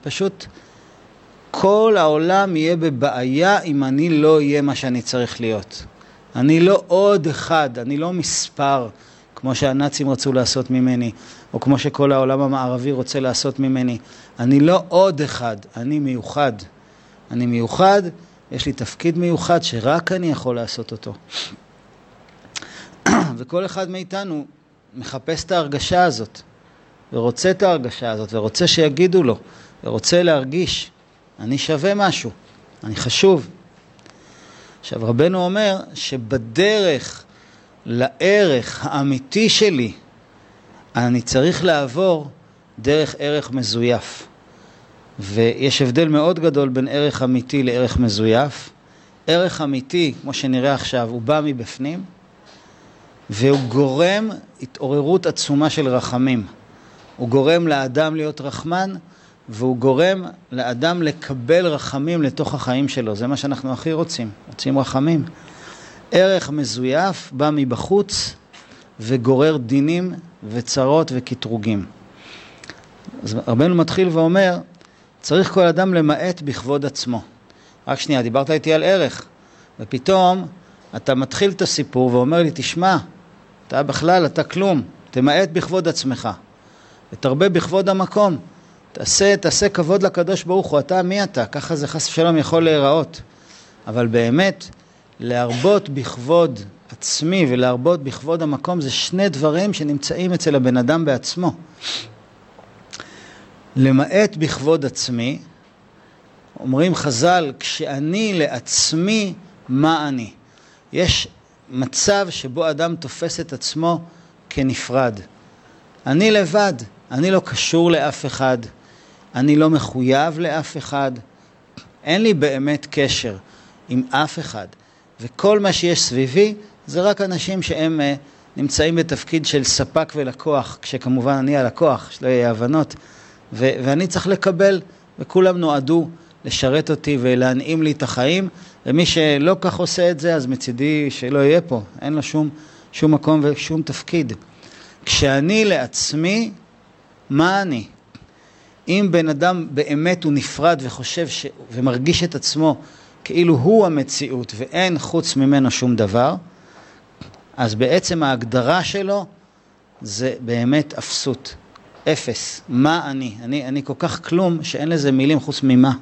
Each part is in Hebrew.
פשוט כל העולם יהיה בבעיה אם אני לא אהיה מה שאני צריך להיות. אני לא עוד אחד, אני לא מספר, כמו שהנאצים רצו לעשות ממני, או כמו שכל העולם המערבי רוצה לעשות ממני. אני לא עוד אחד, אני מיוחד. אני מיוחד, יש לי תפקיד מיוחד שרק אני יכול לעשות אותו. וכל אחד מאיתנו מחפש את ההרגשה הזאת, ורוצה את ההרגשה הזאת, ורוצה שיגידו לו, ורוצה להרגיש, אני שווה משהו, אני חשוב. עכשיו רבנו אומר שבדרך לערך האמיתי שלי, אני צריך לעבור דרך ערך מזויף. ויש הבדל מאוד גדול בין ערך אמיתי לערך מזויף. ערך אמיתי, כמו שנראה עכשיו, הוא בא מבפנים, והוא גורם התעוררות עצומה של רחמים. הוא גורם לאדם להיות רחמן, והוא גורם לאדם לקבל רחמים לתוך החיים שלו. זה מה שאנחנו הכי רוצים, רוצים רחמים. ערך מזויף בא מבחוץ וגורר דינים וצרות וקטרוגים. אז רבנו מתחיל ואומר, צריך כל אדם למעט בכבוד עצמו. רק שנייה, דיברת איתי על ערך, ופתאום אתה מתחיל את הסיפור ואומר לי, תשמע, אתה בכלל, אתה כלום, תמעט בכבוד עצמך, ותרבה בכבוד המקום, תעשה כבוד לקדוש ברוך הוא, אתה מי אתה? ככה זה חס ושלום יכול להיראות. אבל באמת, להרבות בכבוד עצמי ולהרבות בכבוד המקום, זה שני דברים שנמצאים אצל הבן אדם בעצמו. למעט בכבוד עצמי, אומרים חז"ל, כשאני לעצמי, מה אני? יש מצב שבו אדם תופס את עצמו כנפרד. אני לבד, אני לא קשור לאף אחד, אני לא מחויב לאף אחד, אין לי באמת קשר עם אף אחד. וכל מה שיש סביבי זה רק אנשים שהם נמצאים בתפקיד של ספק ולקוח, כשכמובן אני הלקוח, שלא יהיה הבנות, ואני צריך לקבל, וכולם נועדו לשרת אותי ולהנעים לי את החיים, ומי שלא כך עושה את זה, אז מצידי שלא יהיה פה, אין לו שום מקום ושום תפקיד. כשאני לעצמי, מה אני? אם בן אדם באמת הוא נפרד וחושב ומרגיש את עצמו כאילו הוא המציאות ואין חוץ ממנו שום דבר, אז בעצם ההגדרה שלו זה באמת אפסות, אפס. מה אני? אני כל כך כלום שאין לזה מילים חוץ ממה.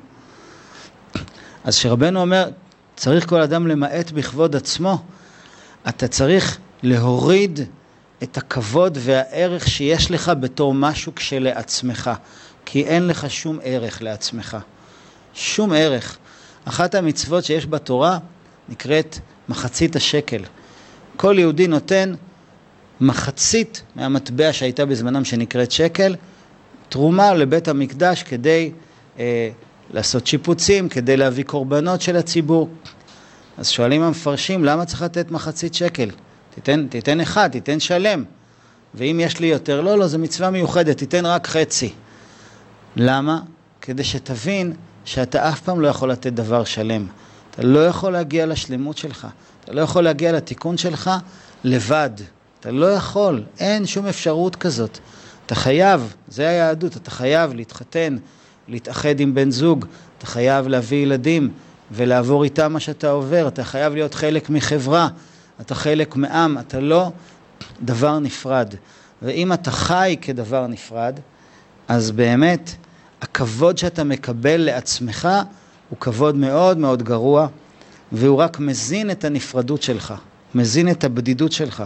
אז שרבנו אומר, צריך כל אדם למעט בכבוד עצמו, אתה צריך להוריד את הכבוד והערך שיש לך בתור משהו כשלעצמך, כי אין לך שום ערך לעצמך, שום ערך. אחת המצוות שיש בתורה נקראת מחצית השקל. כל יהודי נותן מחצית מהמטבע שהייתה בזמנם שנקראת שקל, תרומה לבית המקדש כדי לעשות שיפוצים, כדי להביא קורבנות של הציבור. אז שואלים המפרשים, למה צריך לתת מחצית שקל? תיתן אחד, תיתן שלם. ואם יש לי יותר, לא, זה מצווה מיוחדת, תיתן רק חצי. למה? כדי שתבין שאתה אף פעם לא יכול לתת דבר שלם. אתה לא יכול להגיע לשלמות שלך. אתה לא יכול להגיע לתיקון שלך לבד. אתה לא יכול, אין שום אפשרות כזאת. אתה חייב, זה היהדות, אתה חייב להתחתן, להתאחד עם בן זוג, אתה חייב להביא ילדים ולעבור איתם מה שאתה עובר, אתה חייב להיות חלק מחברה, אתה חלק מעם, אתה לא דבר נפרד. ואם אתה חי כדבר נפרד, אז באמת הכבוד שאתה מקבל לעצמך הוא כבוד מאוד מאוד גרוע, והוא רק מזין את הנפרדות שלך, מזין את הבדידות שלך.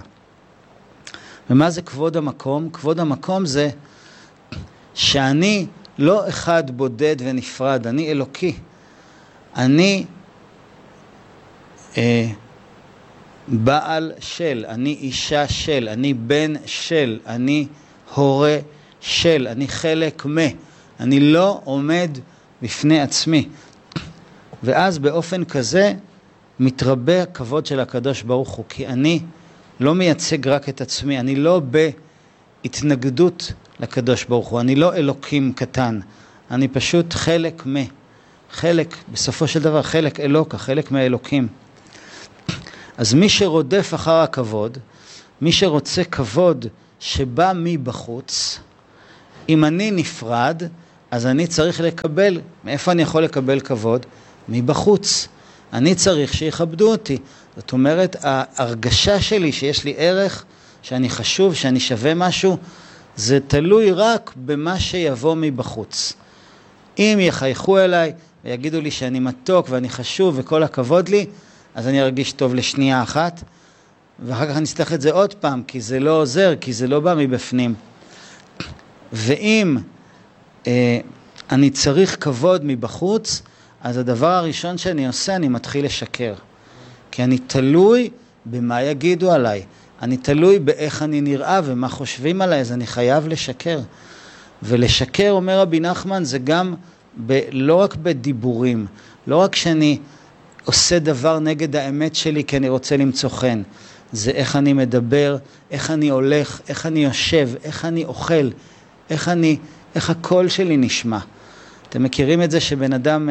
ומה זה כבוד המקום? כבוד המקום זה שאני לא אחד בודד ונפרד, אני אלוקי. אני בעל של, אני אישה של, אני בן של, אני הורה של, אני חלק אני לא עומד בפני עצמי. ואז באופן כזה מתרבה הכבוד של הקדוש ברוך הוא, כי אני לא מייצג רק את עצמי, אני לא בהתנגדות לקדוש ברוך הוא, אני לא אלוקים קטן, אני פשוט חלק, בסופו של דבר, חלק אלוקה, חלק מהאלוקים. אז מי שרודף אחר הכבוד, מי שרוצה כבוד שבא מבחוץ, אם אני נפרד, אז אני צריך לקבל, מאיפה אני יכול לקבל כבוד? מבחוץ. אני צריך שיכבדו אותי. זאת אומרת, ההרגשה שלי שיש לי ערך, שאני חשוב, שאני שווה משהו, זה תלוי רק במה שיבוא מבחוץ. אם יחייכו אליי ויגידו לי שאני מתוק ואני חשוב וכל הכבוד לי, אז אני ארגיש טוב לשנייה אחת, ואחר כך אני אצטרך את זה עוד פעם, כי זה לא עוזר, כי זה לא בא מבפנים. ואם אני צריך כבוד מבחוץ, אז הדבר הראשון שאני עושה, אני מתחיל לשקר. כי אני תלוי במה יגידו עליי. אני תלוי באיך אני נראה ומה חושבים עליי, אז אני חייב לשקר. ולשקר, אומר רבי נחמן, זה גם לא רק בדיבורים, לא רק שאני עושה דבר נגד האמת שלי כי אני רוצה למצוא חן. זה איך אני מדבר, איך אני הולך, איך אני יושב, איך אני אוכל, איך הקול שלי נשמע. אתם מכירים את זה שבן אדם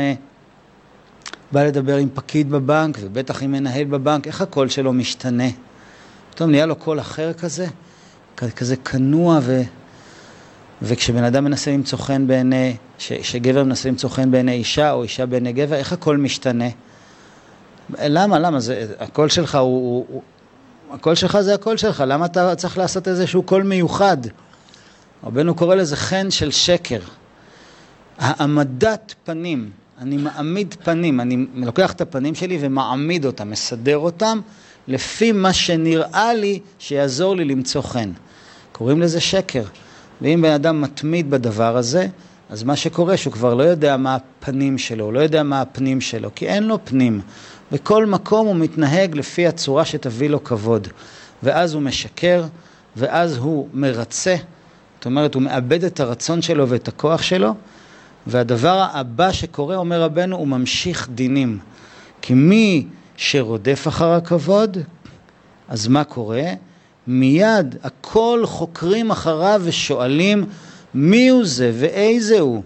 בא לדבר עם פקיד בבנק, ובטח עם מנהל בבנק, איך הקול שלו משתנה? פתאום נהיה לו קול אחר כזה כנוע, וכשבן אדם מנסה למצוא חן בעיני, שגבר מנסה למצוא חן בעיני אישה, או אישה בעיני גבר, איך הקול משתנה? למה? הקול שלך הקול שלך זה הקול שלך, למה אתה צריך לעשות איזשהו קול מיוחד? רבנו קורא לזה חן של שקר. העמדת פנים, אני מעמיד פנים, אני לוקח את הפנים שלי ומעמיד אותם, מסדר אותם, לפי מה שנראה לי שיעזור לי למצוא חן. קוראים לזה שקר. ואם בן אדם מתמיד בדבר הזה, אז מה שקורה שהוא כבר לא יודע מה הפנים שלו, הוא לא יודע מה הפנים שלו, כי אין לו פנים. בכל מקום הוא מתנהג לפי הצורה שתביא לו כבוד. ואז הוא משקר, ואז הוא מרצה, זאת אומרת, הוא מאבד את הרצון שלו ואת הכוח שלו, והדבר הבא שקורה, אומר רבנו, הוא ממשיך דינים. כי מי שרודף אחר הכבוד, אז מה קורה? מיד הכל חוקרים אחריו ושואלים מי הוא זה ואיזה הוא.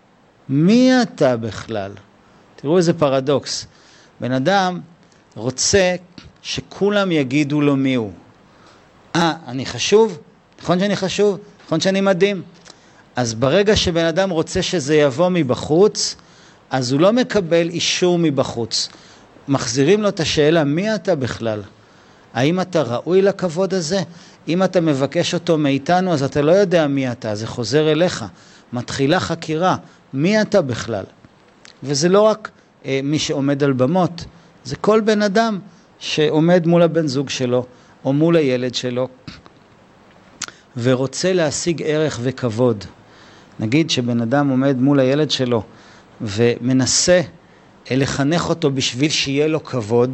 מי אתה בכלל? תראו איזה פרדוקס. בן אדם רוצה שכולם יגידו לו מי הוא. אני חשוב? נכון שאני חשוב? נכון שאני מדהים? אז ברגע שבן אדם רוצה שזה יבוא מבחוץ, אז הוא לא מקבל אישור מבחוץ. מחזירים לו את השאלה, מי אתה בכלל? האם אתה ראוי לכבוד הזה? אם אתה מבקש אותו מאיתנו, אז אתה לא יודע מי אתה, זה חוזר אליך. מתחילה חקירה, מי אתה בכלל? וזה לא רק מי שעומד על במות, זה כל בן אדם שעומד מול הבן זוג שלו, או מול הילד שלו, ורוצה להשיג ערך וכבוד. נגיד שבן אדם עומד מול הילד שלו, ומנסה לחנך אותו בשביל שיהיה לו כבוד,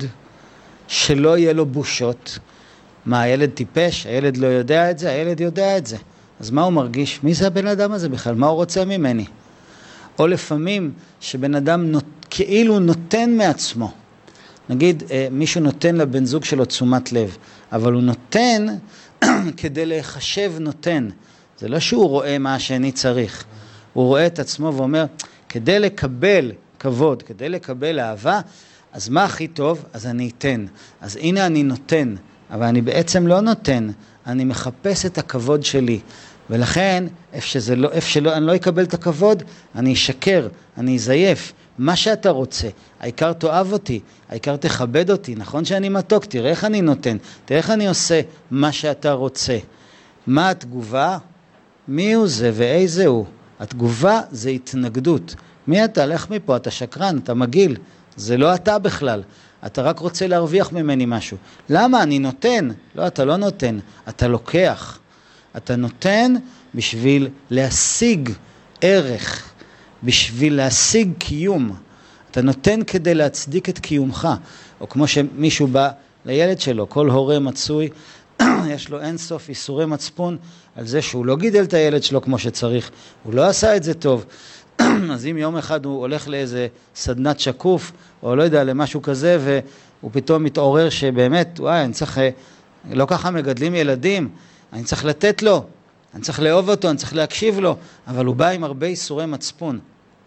שלא יהיה לו בושות. מה, הילד טיפש? הילד לא יודע את זה? הילד יודע את זה. אז מה הוא מרגיש? מי זה הבן אדם הזה בכלל? מה הוא רוצה ממני? או לפעמים שבן אדם כאילו נותן מעצמו. נגיד, מישהו נותן לבן זוג שלו תשומת לב, אבל הוא נותן כדי להיחשב נותן. זה לא שהוא רואה מה שאני צריך. הוא רואה את עצמו ואומר, כדי לקבל כבוד, כדי לקבל אהבה, אז מה הכי טוב? אז אני אתן. אז הנה אני נותן, אבל אני בעצם לא נותן. אני מחפש את הכבוד שלי. ולכן, איפה שלא, אני לא אקבל את הכבוד, אני אשקר, אני אזייף. מה שאתה רוצה, העיקר תאהב אותי, העיקר תכבד אותי, נכון שאני מתוק, תראה איך אני נותן, תראה איך אני עושה מה שאתה רוצה. מה התגובה? מי הוא זה ואיזה הוא? התגובה זה התנגדות. מי אתה? לך מפה, אתה שקרן, אתה מגיל. זה לא אתה בכלל. אתה רק רוצה להרוויח ממני משהו. למה? אני נותן. לא, אתה לא נותן. אתה לוקח. אתה נותן בשביל להשיג ערך, בשביל להשיג קיום. אתה נותן כדי להצדיק את קיומך. או כמו שמישהו בא לילד שלו, כל הורה מצוי, יש לו אין סוף איסורי מצפון על זה שהוא לא גידל את הילד שלו כמו שצריך. הוא לא עשה את זה טוב. אז אם יום אחד הוא הולך לאיזה סדנת שקוף, או לא יודע, למשהו כזה, והוא פתאום מתעורר שבאמת, אני צריך, לא ככה מגדלים ילדים, אני צריך לתת לו, אני צריך לאהוב אותו, אני צריך להקשיב לו, אבל הוא בא עם הרבה איסורי מצפון.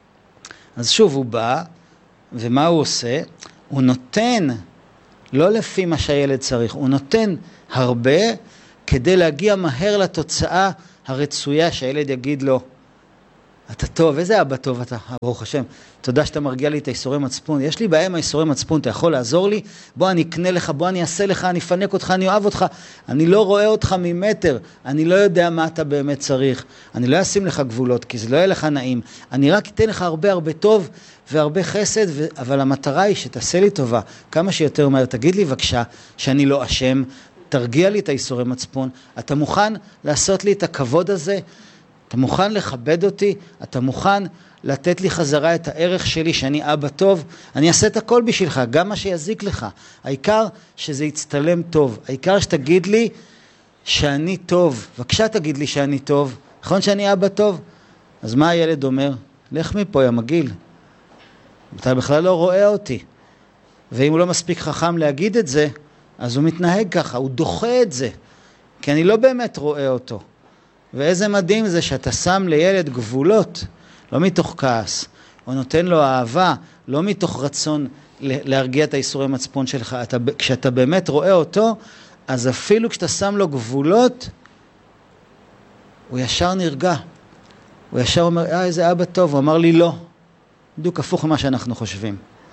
אז שוב, הוא בא, ומה הוא עושה? הוא נותן, לא לפי מה שהילד צריך, הוא נותן הרבה כדי להגיע מהר לתוצאה הרצויה שהילד יגיד לו, אתה טוב, איזה אבא טוב אתה, ברוך השם. תודה שאתה מרגיע לי את האיסורי מצפון. יש לי בעיה עם האיסורי מצפון, אתה יכול לעזור לי? בוא אני אקנה לך, בוא אני אעשה לך, אני אפנק אותך, אני אוהב אותך. אני לא רואה אותך ממטר, אני לא יודע מה אתה באמת צריך. אני לא אשים לך גבולות, כי זה לא יהיה לך נעים. אני רק אתן לך הרבה הרבה טוב והרבה חסד, אבל המטרה היא שתעשה לי טובה. כמה שיותר מהר, תגיד לי בבקשה שאני לא אשם, תרגיע לי את האיסורי מצפון. אתה מוכן לעשות לי את הכבוד הזה? אתה מוכן לכבד אותי? אתה מוכן לתת לי חזרה את הערך שלי שאני אבא טוב? אני אעשה את הכל בשבילך, גם מה שיזיק לך. העיקר שזה יצטלם טוב. העיקר שתגיד לי שאני טוב. בבקשה תגיד לי שאני טוב. נכון שאני אבא טוב? אז מה הילד אומר? לך מפה, יא מגעיל. אתה בכלל לא רואה אותי. ואם הוא לא מספיק חכם להגיד את זה, אז הוא מתנהג ככה, הוא דוחה את זה. כי אני לא באמת רואה אותו. ואיזה מדהים זה שאתה שם לילד גבולות, לא מתוך כעס, או נותן לו אהבה, לא מתוך רצון להרגיע את האיסורי מצפון שלך. כשאתה באמת רואה אותו, אז אפילו כשאתה שם לו גבולות, הוא ישר נרגע. הוא ישר אומר, איזה אבא טוב, הוא אמר לי לא. בדיוק הפוך ממה שאנחנו חושבים.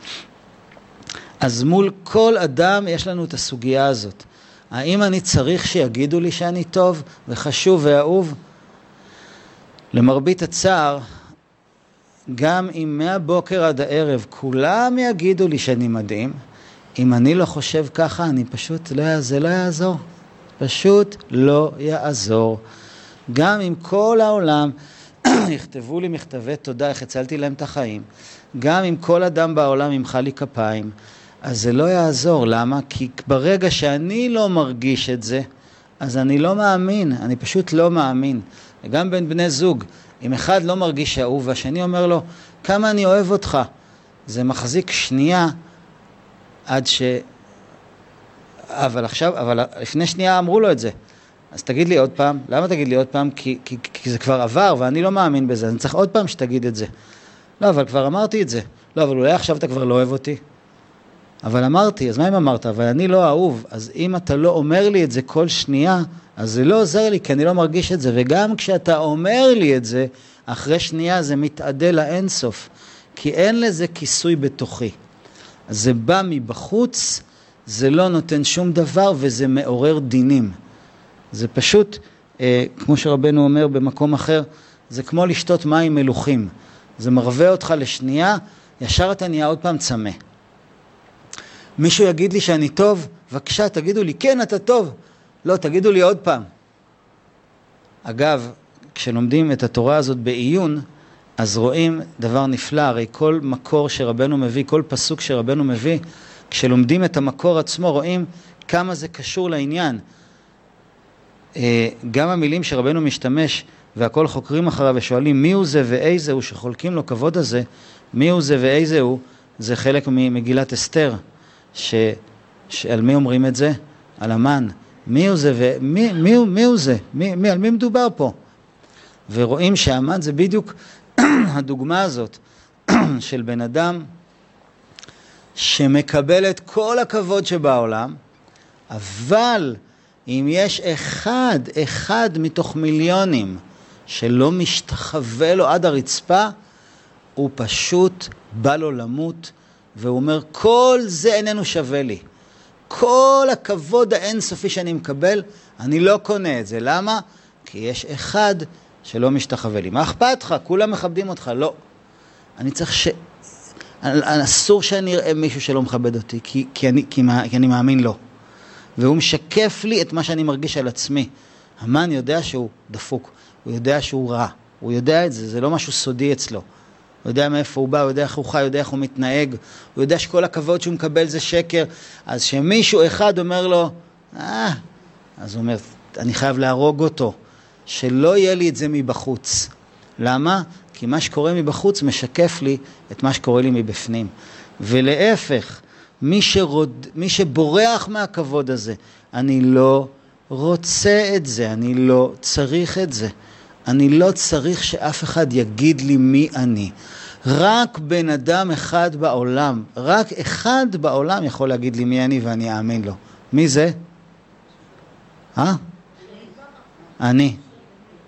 אז מול כל אדם יש לנו את הסוגיה הזאת. האם אני צריך שיגידו לי שאני טוב וחשוב ואהוב? למרבית הצער, גם אם מהבוקר עד הערב כולם יגידו לי שאני מדהים, אם אני לא חושב ככה, אני פשוט זה לא יעזור. פשוט לא יעזור. גם אם כל העולם יכתבו לי מכתבי תודה, איך הצלתי להם את החיים, גם אם כל אדם בעולם ימחא לי כפיים, אז זה לא יעזור. למה? כי ברגע שאני לא מרגיש את זה, אז אני לא מאמין, אני פשוט לא מאמין. וגם בין בני זוג, אם אחד לא מרגיש אהוב, והשני אומר לו, כמה אני אוהב אותך, זה מחזיק שנייה עד ש... אבל לפני שנייה אמרו לו את זה. אז תגיד לי עוד פעם. למה תגיד לי עוד פעם? כי זה כבר עבר ואני לא מאמין בזה. אני צריך עוד פעם שתגיד את זה. לא, אבל כבר אמרתי את זה. לא, אבל אולי עכשיו אתה כבר לא אוהב אותי. אבל אמרתי, אז מה אם אמרת? אבל אני לא אהוב. אז אם אתה לא אומר לי את זה כל שנייה, אז זה לא עוזר לי, כי אני לא מרגיש את זה. וגם כשאתה אומר לי את זה, אחרי שנייה זה מתעדל לאינסוף. כי אין לזה כיסוי בתוכי. אז זה בא מבחוץ, זה לא נותן שום דבר, וזה מעורר דינים. זה פשוט, כמו שרבנו אומר במקום אחר, זה כמו לשתות מים מלוחים. זה מרווה אותך לשנייה, ישר אתה נהיה עוד פעם צמא. מישהו יגיד לי שאני טוב, בבקשה, תגידו לי, כן, אתה טוב. לא, תגידו לי עוד פעם. אגב, כשלומדים את התורה הזאת בעיון, אז רואים דבר נפלא. הרי כל מקור שרבנו מביא, כל פסוק שרבנו מביא, כשלומדים את המקור עצמו, רואים כמה זה קשור לעניין. גם המילים שרבנו משתמש, והכל חוקרים אחריו ושואלים מי הוא זה ואיזה הוא, שחולקים לו כבוד הזה, מי הוא זה ואיזה הוא, זה חלק ממגילת אסתר. על מי אומרים את זה? על המן. מי הוא זה מי הוא זה? על מי מדובר פה? ורואים שהמן זה בדיוק הדוגמה הזאת של בן אדם שמקבל את כל הכבוד שבעולם, אבל אם יש אחד מתוך מיליונים שלא משתחווה לו עד הרצפה, הוא פשוט בא לו למות, והוא אומר, כל זה איננו שווה לי. כל הכבוד האינסופי שאני מקבל, אני לא קונה את זה. למה? כי יש אחד שלא משתחווה לי. מה אכפת לך? כולם מכבדים אותך. לא. אני צריך אסור שאני אראה מישהו שלא מכבד אותי, כי אני מאמין לו. והוא משקף לי את מה שאני מרגיש על עצמי. המן יודע שהוא דפוק, הוא יודע שהוא רע, הוא יודע את זה, זה לא משהו סודי אצלו. הוא יודע מאיפה הוא בא, הוא יודע איך הוא חי, הוא יודע איך הוא מתנהג, הוא יודע שכל הכבוד שהוא מקבל זה שקר. אז שמישהו אחד אומר לו, אז הוא אומר, אני חייב להרוג אותו, שלא יהיה לי את זה מבחוץ. למה? כי מה שקורה מבחוץ משקף לי את מה שקורה לי מבפנים. ולהפך, מי שבורח מהכבוד הזה, אני לא רוצה את זה, אני לא צריך את זה. אני לא צריך שאף אחד יגיד לי מי אני. רק בן אדם אחד בעולם, רק אחד בעולם יכול להגיד לי מי אני ואני אאמין לו. מי זה? אני.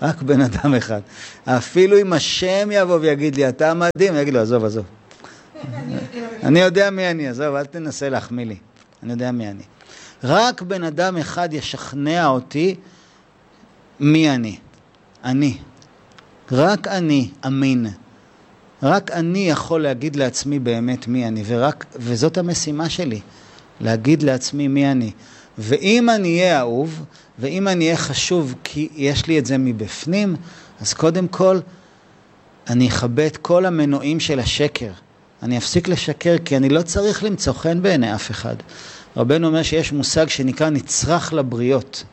רק בן אדם אחד. אפילו אם השם יבוא ויגיד לי, אתה מדהים, אני אגיד לו, עזוב, עזוב. אני יודע מי אני, עזוב, אל תנסה להחמיא לי. אני יודע מי אני. רק בן אדם אחד ישכנע אותי מי אני. אני. רק אני אמין. רק אני יכול להגיד לעצמי באמת מי אני. וזאת המשימה שלי, להגיד לעצמי מי אני. ואם אני אהיה אהוב, ואם אני אהיה חשוב כי יש לי את זה מבפנים, אז קודם כל אני אכבה את כל המנועים של השקר. אני אפסיק לשקר כי אני לא צריך למצוא חן בעיני אף אחד. רבנו אומר שיש מושג שנקרא נצרך לבריות.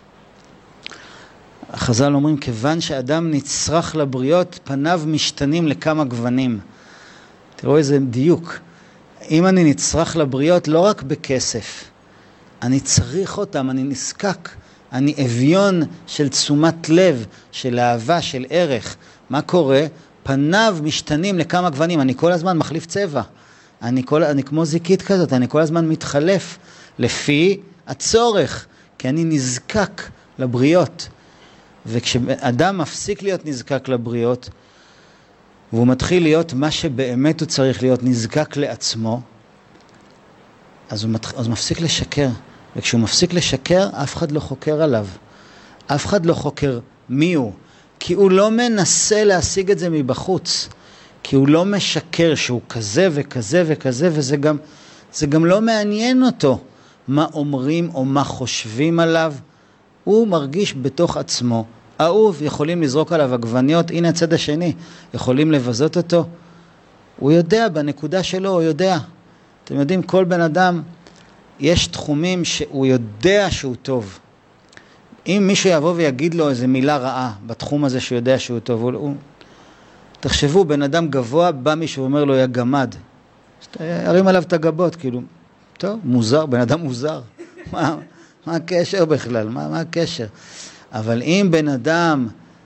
החז"ל אומרים, כיוון שאדם נצרך לבריות, פניו משתנים לכמה גוונים. תראו איזה דיוק. אם אני נצרך לבריות, לא רק בכסף, אני צריך אותם, אני נזקק, אני אביון של תשומת לב, של אהבה, של ערך. מה קורה? פניו משתנים לכמה גוונים, אני כל הזמן מחליף צבע. אני כמו זיקית כזאת, אני כל הזמן מתחלף לפי הצורך, כי אני נזקק לבריות. וכשאדם מפסיק להיות נזקק לבריות, והוא מתחיל להיות מה שבאמת הוא צריך להיות, נזקק לעצמו, אז הוא מפסיק לשקר. וכשהוא מפסיק לשקר, אף אחד לא חוקר עליו. אף אחד לא חוקר מי הוא. כי הוא לא מנסה להשיג את זה מבחוץ. כי הוא לא משקר שהוא כזה וכזה וכזה, וזה גם לא מעניין אותו מה אומרים או מה חושבים עליו. הוא מרגיש בתוך עצמו אהוב, יכולים לזרוק עליו עגבניות, הנה הצד השני, יכולים לבזות אותו. הוא יודע, בנקודה שלו הוא יודע. אתם יודעים, כל בן אדם, יש תחומים שהוא יודע שהוא טוב. אם מישהו יבוא ויגיד לו איזו מילה רעה בתחום הזה שהוא יודע שהוא טוב, תחשבו, בן אדם גבוה, בא מישהו ואומר לו, יא גמד. הרים עליו את הגבות, כאילו, טוב, מוזר, בן אדם מוזר. מה הקשר בכלל? מה הקשר? אבל אם בן אדם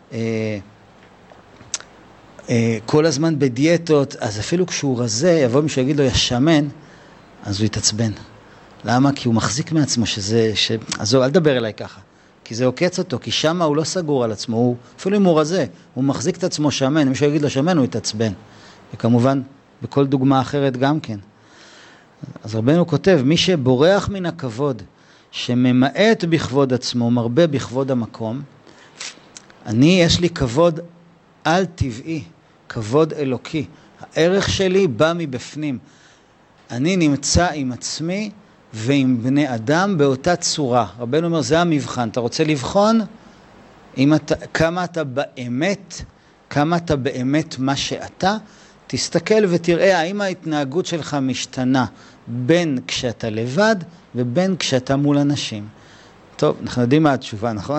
כל הזמן בדיאטות, אז אפילו כשהוא רזה, יבוא מישהו יגיד לו, יא שמן, אז הוא יתעצבן. למה? כי הוא מחזיק מעצמו אז אל תדבר אליי ככה. כי זה עוקץ אותו, כי שם הוא לא סגור על עצמו, אפילו אם הוא רזה, הוא מחזיק את עצמו שמן, מישהו יגיד לו שמן, הוא יתעצבן. וכמובן, בכל דוגמה אחרת גם כן. אז רבנו כותב, מי שבורח מן הכבוד, שממעט בכבוד עצמו, מרבה בכבוד המקום, יש לי כבוד על טבעי, כבוד אלוקי. הערך שלי בא מבפנים. אני נמצא עם עצמי ועם בני אדם באותה צורה. רבנו אומר, זה המבחן. אתה רוצה לבחון? כמה אתה באמת מה שאתה, תסתכל ותראה האם ההתנהגות שלך משתנה בין כשאתה לבד ובין כשאתה מול אנשים. טוב, אנחנו יודעים מה התשובה, נכון?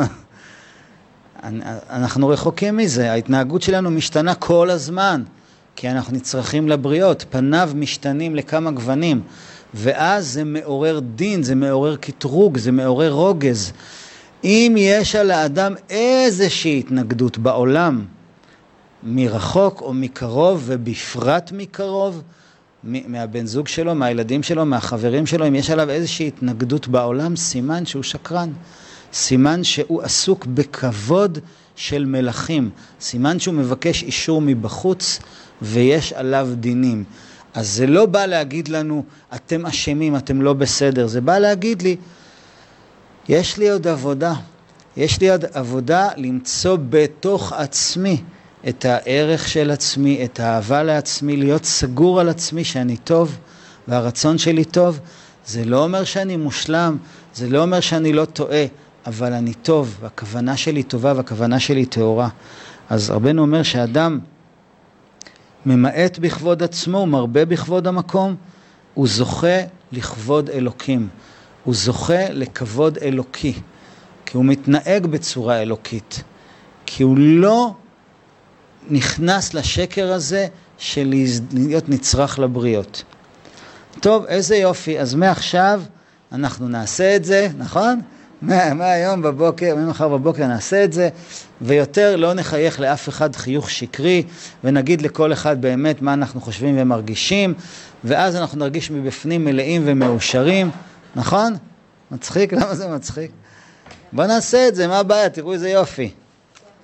אנחנו רחוקים מזה. ההתנהגות שלנו משתנה כל הזמן, כי אנחנו נצרכים לבריות. פניו משתנים לכמה גוונים, ואז זה מעורר דין, זה מעורר קטרוג, זה מעורר רוגז. אם יש על האדם איזושהי התנגדות בעולם, מרחוק או מקרוב, ובפרט מקרוב, מהבן זוג שלו, מהילדים שלו, מהחברים שלו, אם יש עליו איזושהי התנגדות בעולם, סימן שהוא שקרן. סימן שהוא עסוק בכבוד של מלכים. סימן שהוא מבקש אישור מבחוץ, ויש עליו דינים. אז זה לא בא להגיד לנו, אתם אשמים, אתם לא בסדר. זה בא להגיד לי, יש לי עוד עבודה. יש לי עוד עבודה למצוא בתוך עצמי את הערך של עצמי, את האהבה לעצמי, להיות סגור על עצמי שאני טוב, והרצון שלי טוב. זה לא אומר שאני מושלם, זה לא אומר שאני לא טועה, אבל אני טוב, והכוונה שלי טובה, והכוונה שלי טהורה. אז רבנו אומר שאדם ממעט בכבוד עצמו, הוא מרבה בכבוד המקום, הוא זוכה לכבוד אלוקים. הוא זוכה לכבוד אלוקי, כי הוא מתנהג בצורה אלוקית. כי הוא לא נכנס לשקר הזה של להיות נצרך לבריות. טוב, איזה יופי. אז מעכשיו אנחנו נעשה את זה, נכון? מהיום בבוקר, ממחר בבוקר נעשה את זה, ויותר לא נחייך לאף אחד חיוך שקרי, ונגיד לכל אחד באמת מה אנחנו חושבים ומרגישים, ואז אנחנו נרגיש מבפנים מלאים ומאושרים, נכון? מצחיק? למה זה מצחיק? בוא נעשה את זה, מה הבעיה? תראו איזה יופי.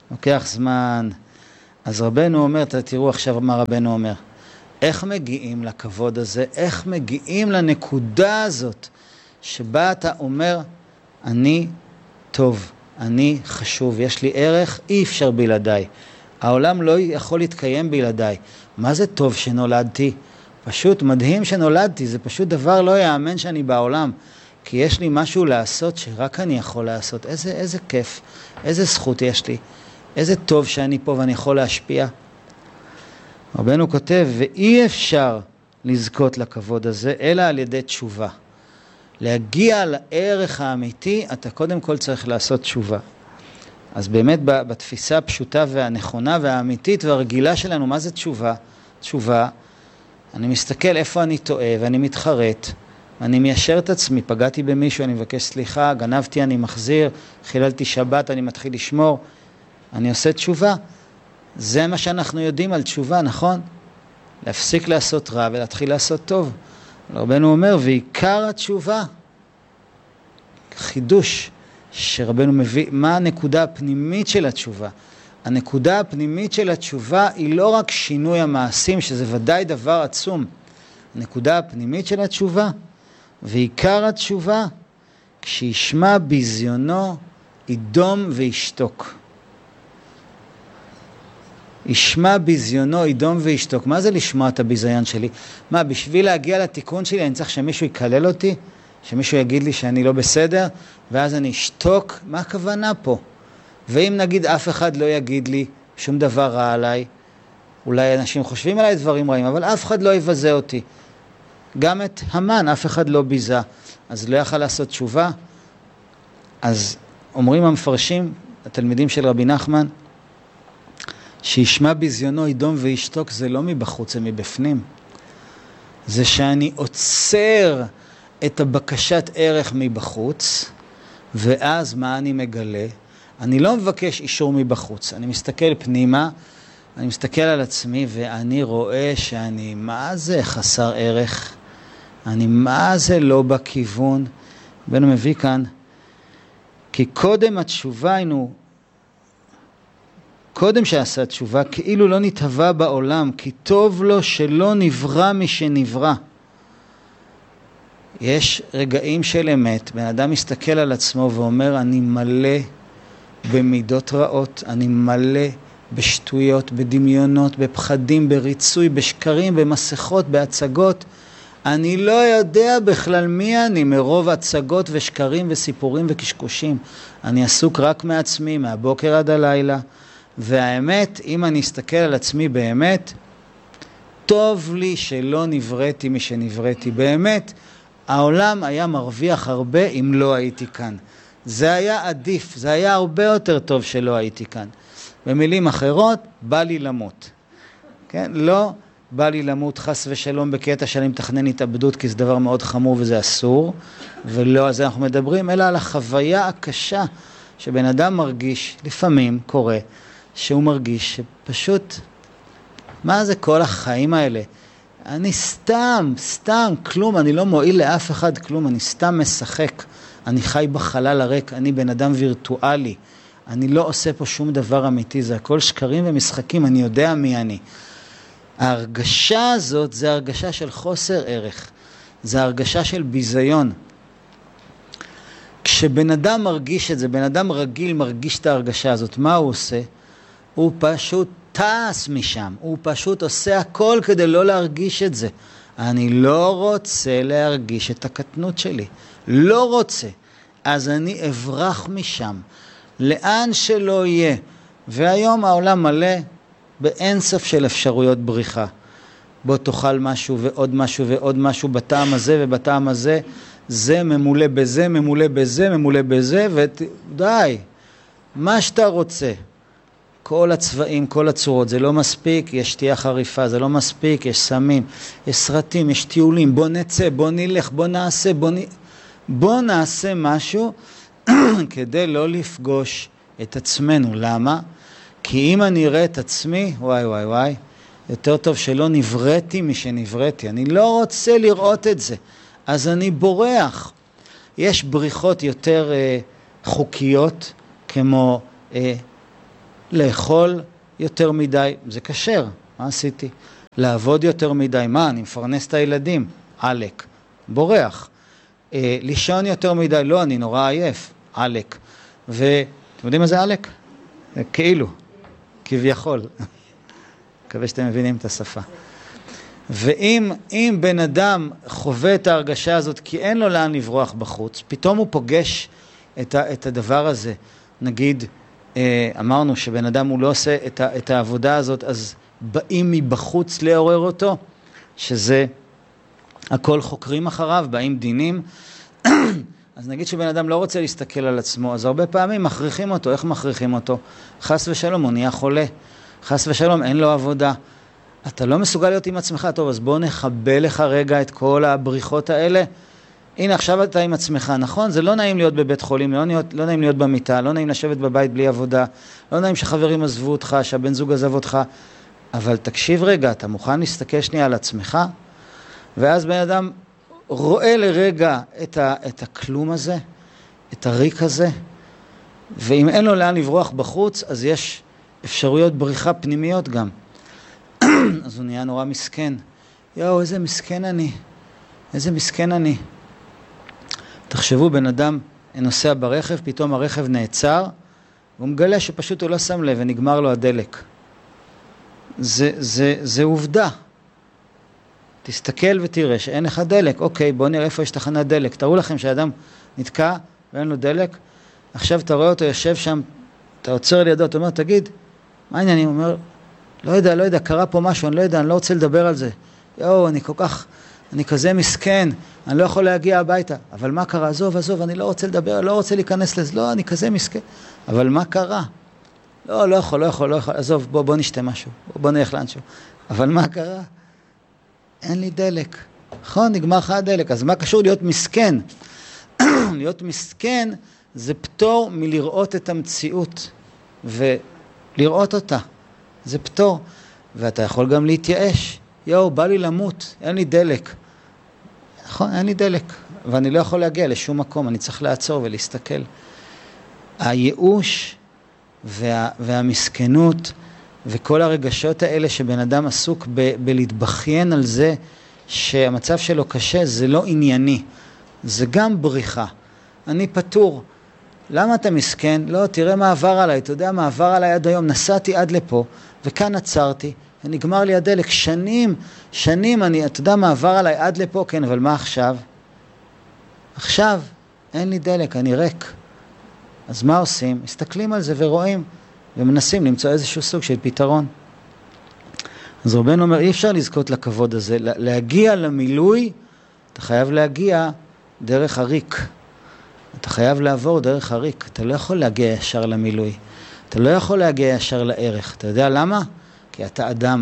לוקח זמן. אז רבנו אומר, תראו עכשיו מה רבנו אומר. איך מגיעים לכבוד הזה? איך מגיעים לנקודה הזאת שבה אתה אומר, אני טוב, אני חשוב, יש לי ערך, אי אפשר בלעדיי. העולם לא יכול להתקיים בלעדיי. מה זה טוב שנולדתי? פשוט מדהים שנולדתי, זה פשוט דבר לא יאמן שאני בעולם. כי יש לי משהו לעשות שרק אני יכול לעשות. איזה כיף, איזה זכות יש לי, איזה טוב שאני פה ואני יכול להשפיע. רבנו כותב, ואי אפשר לזכות לכבוד הזה, אלא על ידי תשובה. להגיע לערך האמיתי, אתה קודם כל צריך לעשות תשובה. אז באמת בתפיסה הפשוטה והנכונה והאמיתית והרגילה שלנו, מה זה תשובה? תשובה, אני מסתכל איפה אני טועה ואני מתחרט, אני מיישר את עצמי, פגעתי במישהו, אני מבקש סליחה, גנבתי, אני מחזיר, חיללתי שבת, אני מתחיל לשמור, אני עושה תשובה. זה מה שאנחנו יודעים על תשובה, נכון? להפסיק לעשות רע ולהתחיל לעשות טוב. רבנו אומר, ועיקר התשובה, חידוש שרבנו מביא, מה הנקודה הפנימית של התשובה? הנקודה הפנימית של התשובה היא לא רק שינוי המעשים, שזה ודאי דבר עצום. הנקודה הפנימית של התשובה, ועיקר התשובה, כשישמע ביזיונו, ידום וישתוק. ישמע ביזיונו, ידום וישתוק. מה זה לשמוע את הביזיון שלי? מה, בשביל להגיע לתיקון שלי, אני צריך שמישהו יקלל אותי? שמישהו יגיד לי שאני לא בסדר? ואז אני אשתוק? מה הכוונה פה? ואם נגיד אף אחד לא יגיד לי שום דבר רע עליי, אולי אנשים חושבים עליי דברים רעים, אבל אף אחד לא יבזה אותי. גם את המן אף אחד לא ביזה. אז לא יכל לעשות תשובה. אז אומרים המפרשים, התלמידים של רבי נחמן, שישמע ביזיונו ידום וישתוק, זה לא מבחוץ, זה מבפנים. זה שאני עוצר את הבקשת ערך מבחוץ, ואז מה אני מגלה? אני לא מבקש אישור מבחוץ, אני מסתכל פנימה, אני מסתכל על עצמי ואני רואה שאני מה זה חסר ערך, אני מה זה לא בכיוון. בנו מביא כאן, כי קודם התשובה היינו, קודם שעשה תשובה, כאילו לא נתהווה בעולם, כי טוב לו שלא נברא משנברא. יש רגעים של אמת, בן אדם מסתכל על עצמו ואומר, אני מלא במידות רעות, אני מלא בשטויות, בדמיונות, בפחדים, בריצוי, בשקרים, במסכות, בהצגות. אני לא יודע בכלל מי אני מרוב הצגות ושקרים וסיפורים וקשקושים. אני עסוק רק מעצמי, מהבוקר עד הלילה. והאמת, אם אני אסתכל על עצמי באמת, טוב לי שלא נבראתי משנבראתי. באמת, העולם היה מרוויח הרבה אם לא הייתי כאן. זה היה עדיף, זה היה הרבה יותר טוב שלא הייתי כאן. במילים אחרות, בא לי למות. כן? לא בא לי למות חס ושלום בקטע שאני מתכנן התאבדות, כי זה דבר מאוד חמור וזה אסור, ולא על זה אנחנו מדברים, אלא על החוויה הקשה שבן אדם מרגיש, לפעמים קורה, שהוא מרגיש שפשוט, מה זה כל החיים האלה? אני סתם, כלום, אני לא מועיל לאף אחד כלום, אני סתם משחק, אני חי בחלל הריק, אני בן אדם וירטואלי, אני לא עושה פה שום דבר אמיתי, זה הכל שקרים ומשחקים, אני יודע מי אני. ההרגשה הזאת זה הרגשה של חוסר ערך, זה הרגשה של ביזיון. כשבן אדם מרגיש את זה, בן אדם רגיל מרגיש את ההרגשה הזאת, מה הוא עושה? הוא פשוט טס משם, הוא פשוט עושה הכל כדי לא להרגיש את זה. אני לא רוצה להרגיש את הקטנות שלי, לא רוצה. אז אני אברח משם, לאן שלא יהיה. והיום העולם מלא באינסוף של אפשרויות בריחה. בוא תאכל משהו ועוד משהו ועוד משהו בטעם הזה ובטעם הזה, זה ממולא בזה, ממולא בזה, ממולא בזה, ודי, מה שאתה רוצה. כל הצבעים, כל הצורות, זה לא מספיק, יש שתייה חריפה, זה לא מספיק, יש סמים, יש סרטים, יש טיולים, בוא נצא, בוא נלך, בוא נעשה, בוא נעשה משהו כדי לא לפגוש את עצמנו. למה? כי אם אני אראה את עצמי, וואי, יותר טוב שלא נבראתי משנבראתי. אני לא רוצה לראות את זה, אז אני בורח. יש בריחות יותר חוקיות, כמו לאכול יותר מדי, זה כשר, מה עשיתי? לעבוד יותר מדי, מה? אני מפרנס את הילדים, עלק, בורח. לישון יותר מדי, לא, אני נורא עייף, עלק. ואתם יודעים מה זה עלק? כאילו, כביכול. מקווה שאתם מבינים את השפה. ואם בן אדם חווה את ההרגשה הזאת כי אין לו לאן לברוח בחוץ, פתאום הוא פוגש את הדבר הזה. נגיד, אמרנו שבן אדם הוא לא עושה את העבודה הזאת, אז באים מבחוץ לעורר אותו, שזה הכל חוקרים אחריו, באים דינים. אז נגיד שבן אדם לא רוצה להסתכל על עצמו, אז הרבה פעמים מכריחים אותו. איך מכריחים אותו? חס ושלום, הוא נהיה חולה. חס ושלום, אין לו עבודה. אתה לא מסוגל להיות עם עצמך, טוב, אז בוא נחבל לך רגע את כל הבריחות האלה. הנה, עכשיו אתה עם עצמך, נכון? זה לא נעים להיות בבית חולים, לא נעים להיות במיטה, לא נעים לשבת בבית בלי עבודה, לא נעים שחברים עזבו אותך, שהבן זוג עזב אותך, אבל תקשיב רגע, אתה מוכן להסתכל שנייה על עצמך? ואז בן אדם רואה לרגע את הכלום הזה, את הריק הזה, ואם אין לו לאן לברוח בחוץ, אז יש אפשרויות בריחה פנימיות גם. אז הוא נהיה נורא מסכן. יואו, איזה מסכן אני. איזה מסכן אני. תחשבו, בן אדם נוסע ברכב, פתאום הרכב נעצר, והוא מגלה שפשוט הוא לא שם לב ונגמר לו הדלק. זה עובדה. תסתכל ותראה שאין לך דלק. אוקיי, בוא נראה איפה יש תחנת דלק. תראו לכם שהאדם נתקע ואין לו דלק. עכשיו אתה רואה אותו יושב שם, אתה עוצר לידו, אתה אומר, תגיד, מה העניין? אני אומר, לא יודע, קרה פה משהו, אני לא יודע, אני לא רוצה לדבר על זה. יואו, אני כזה מסכן, אני לא יכול להגיע הביתה. אבל מה קרה? עזוב, אני לא רוצה לדבר, לא רוצה להיכנס לזה, לא, אני כזה מסכן. אבל מה קרה? לא יכול, עזוב, בוא נשתה משהו, בוא נלך לאנשהו. אבל מה קרה? אין לי דלק. נכון, נגמר לך הדלק. אז מה קשור להיות מסכן? להיות מסכן זה פטור מלראות את המציאות ולראות אותה. זה פטור. ואתה יכול גם להתייאש. יואו, בא לי למות, אין לי דלק. נכון, אין לי דלק. ואני לא יכול להגיע לשום מקום, אני צריך לעצור ולהסתכל. הייאוש והמסכנות וכל הרגשות האלה שבן אדם עסוק בלהתבכיין על זה שהמצב שלו קשה, זה לא ענייני. זה גם בריחה. אני פטור. למה אתה מסכן? לא, תראה מה עבר עליי. אתה יודע מה עבר עליי עד היום. נסעתי עד לפה, וכאן עצרתי, ונגמר לי הדלק. שנים, אתה יודע מה עבר עליי עד לפה? כן, אבל מה עכשיו? עכשיו, אין לי דלק, אני ריק. אז מה עושים? מסתכלים על זה ורואים, ומנסים למצוא איזשהו סוג של פתרון. אז רבנו אומר, אי אפשר לזכות לכבוד הזה. להגיע למילוי, אתה חייב להגיע דרך הריק. אתה חייב לעבור דרך הריק. אתה לא יכול להגיע ישר למילוי. אתה לא יכול להגיע ישר לערך. אתה יודע למה? כי אתה אדם.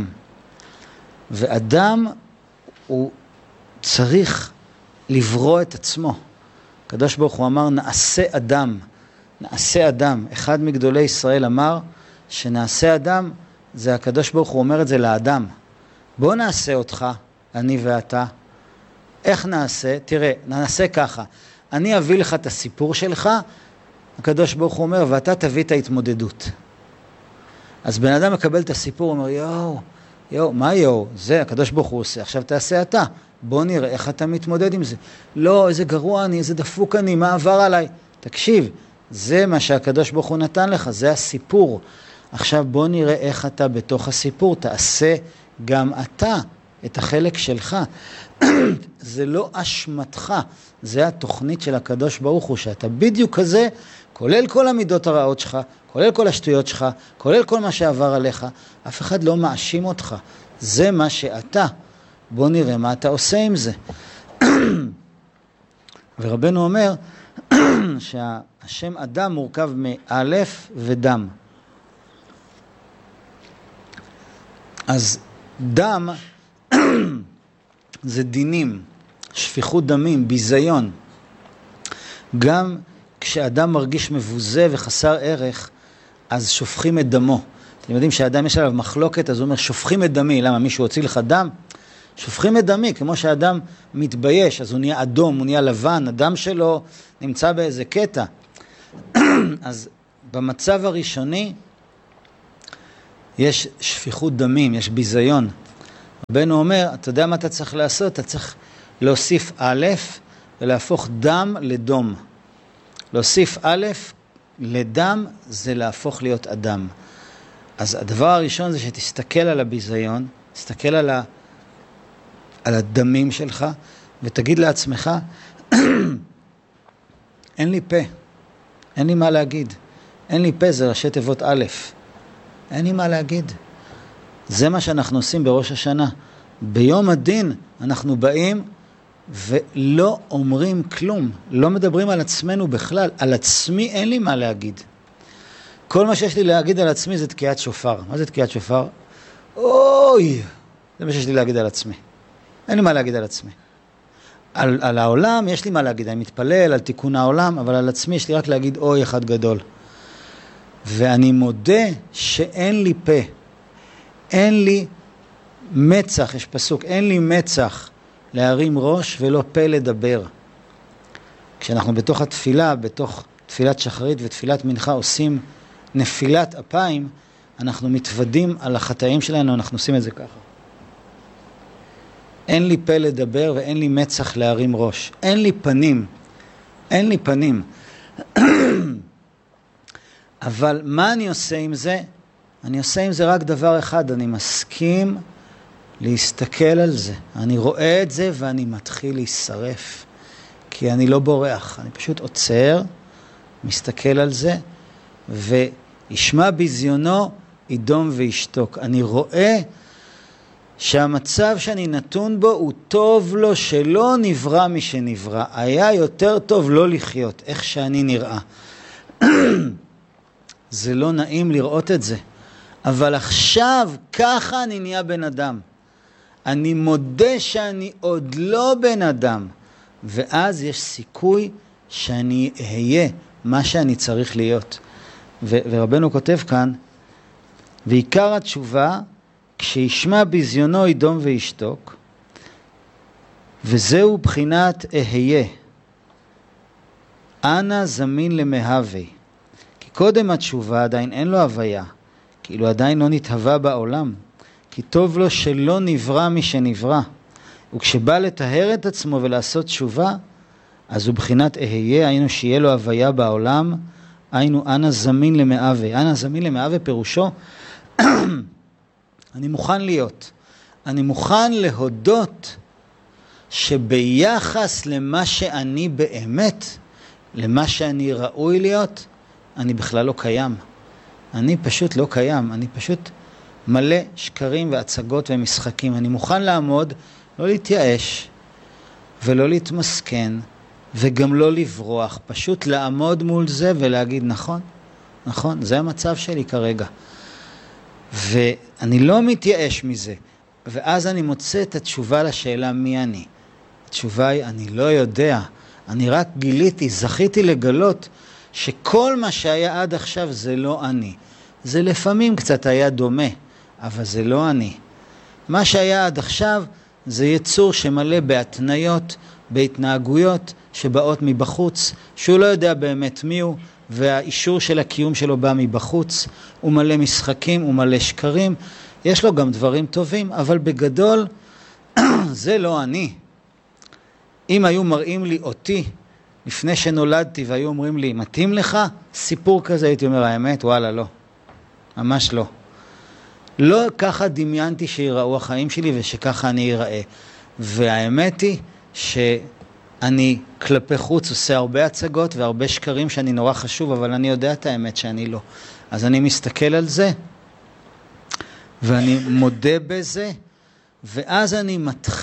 ואדם הוא צריך לברוא את עצמו. הקדוש ברוך הוא אמר, נעשה אדם. נעשה אדם. אחד מגדולי ישראל אמר, שנעשה אדם, זה הקדוש ברוך הוא אומר את זה לאדם. בוא נעשה אותך, אני ואתה. איך נעשה? תראה, נעשה ככה. אני אביא לך את הסיפור שלך, הקדוש ברוך הוא אומר, ואתה תביא את ההתמודדות. אז בן אדם מקבל את הסיפור, הוא אומר, יואו, מה יואו? זה הקדוש ברוך הוא עושה, עכשיו תעשה אתה. בוא נראה איך אתה מתמודד עם זה. לא, איזה גרוע אני, איזה דפוק אני, מה עבר עליי? תקשיב, זה מה שהקדוש ברוך הוא נתן לך, זה הסיפור. עכשיו בוא נראה איך אתה בתוך הסיפור, תעשה גם אתה את החלק שלך. זה לא אשמתך, זה התוכנית של הקדוש ברוך הוא, שאתה בדיוק כזה, כולל כל המידות הרעות שלך, כולל כל השטויות שלך, כולל כל מה שעבר עליך, אף אחד לא מאשים אותך, זה מה שאתה. בוא נראה מה אתה עושה עם זה. ורבנו אומר שהשם אדם מורכב מאלף ודם. אז דם זה דינים, שפיכות דמים, ביזיון. גם כשאדם מרגיש מבוזה וחסר ערך, אז שופכים את דמו. אתם יודעים שהאדם יש עליו מחלוקת, אז הוא אומר, שופכים את דמי. למה? מישהו הוציא לך דם? שופכים את דמי, כמו שהאדם מתבייש, אז הוא נהיה אדום, הוא נהיה לבן, הדם שלו נמצא באיזה קטע. אז במצב הראשוני, יש שפיכות דמים, יש ביזיון. רבנו אומר, אתה יודע מה אתה צריך לעשות? אתה צריך להוסיף א' ולהפוך דם לדום. להוסיף א' לדם זה להפוך להיות אדם. אז הדבר הראשון זה שתסתכל על הביזיון, תסתכל על הדמים שלך, ותגיד לעצמך, אין לי פה, אין לי מה להגיד. אין לי פה, זה ראשי תיבות א', אין לי מה להגיד. זה מה שאנחנו עושים בראש השנה. ביום הדין אנחנו באים ולא אומרים כלום, לא מדברים על עצמנו בכלל. על עצמי אין לי מה להגיד. כל מה שיש לי להגיד על עצמי זה תקיעת שופר. מה זה תקיעת שופר? אוי, זה מה שיש לי להגיד על עצמי. אין לי מה להגיד על עצמי. על העולם יש לי מה להגיד, אני מתפלל על תיקון העולם, אבל על עצמי יש לי רק להגיד אוי אחד גדול. ואני מודה שאין לי פה, אין לי מצח, יש פסוק, אין לי מצח להרים ראש ולא פה לדבר. כשאנחנו בתוך התפילה, בתוך תפילת שחרית ותפילת מנחה עושים נפילת אפיים, אנחנו מתוודים על החטאים שלנו, אנחנו עושים את זה ככה. אין לי פה לדבר ואין לי מצח להרים ראש. אין לי פנים. אין לי פנים. אבל מה אני עושה עם זה? אני עושה עם זה רק דבר אחד. אני מסכים להסתכל על זה. אני רואה את זה ואני מתחיל להישרף. כי אני לא בורח. אני פשוט עוצר, מסתכל על זה, וישמע בזיונו, ידום וישתוק. אני רואה שהמצב שאני נתון בו הוא טוב לו שלא נברא משנברא. היה יותר טוב לא לחיות, איך שאני נראה. זה לא נעים לראות את זה. אבל עכשיו ככה אני נהיה בן אדם. אני מודה שאני עוד לא בן אדם. ואז יש סיכוי שאני אהיה מה שאני צריך להיות. ורבנו כותב כאן, ועיקר התשובה, כשישמע בזיונו ידום וישתוק, וזהו בחינת אהיה. אנא זמין למהווה. כי קודם התשובה עדיין אין לו הוויה, כאילו עדיין לא נתהווה בעולם, כי טוב לו שלא נברא משנברא. וכשבא לטהר את עצמו ולעשות תשובה, אז הוא בחינת אהיה, היינו שיהיה לו הוויה בעולם, היינו אנא זמין למהווה. אנא זמין למהווה פירושו, אני מוכן להיות. אני מוכן להודות שביחס למה שאני באמת, למה שאני ראוי להיות, אני בכלל לא קיים. אני פשוט לא קיים. אני פשוט מלא שקרים והצגות ומשחקים. אני מוכן לעמוד, לא להתייאש ולא להתמסכן וגם לא לברוח. פשוט לעמוד מול זה ולהגיד נכון, נכון, זה המצב שלי כרגע. ואני לא מתייאש מזה. ואז אני מוצא את התשובה לשאלה מי אני. התשובה היא, אני לא יודע. אני רק גיליתי, זכיתי לגלות שכל מה שהיה עד עכשיו זה לא אני. זה לפעמים קצת היה דומה, אבל זה לא אני. מה שהיה עד עכשיו זה יצור שמלא בהתניות, בהתנהגויות שבאות מבחוץ, שהוא לא יודע באמת מי הוא, והאישור של הקיום שלו בא מבחוץ, הוא מלא משחקים, הוא מלא שקרים, יש לו גם דברים טובים, אבל בגדול זה לא אני. אם היו מראים לי אותי לפני שנולדתי והיו אומרים לי, מתאים לך? סיפור כזה הייתי אומר, האמת, וואלה, לא. ממש לא. לא ככה דמיינתי שיראו החיים שלי ושככה אני אראה. והאמת היא שאני כלפי חוץ עושה הרבה הצגות והרבה שקרים שאני נורא חשוב, אבל אני יודע את האמת שאני לא. אז אני מסתכל על זה ואני מודה בזה, ואז אני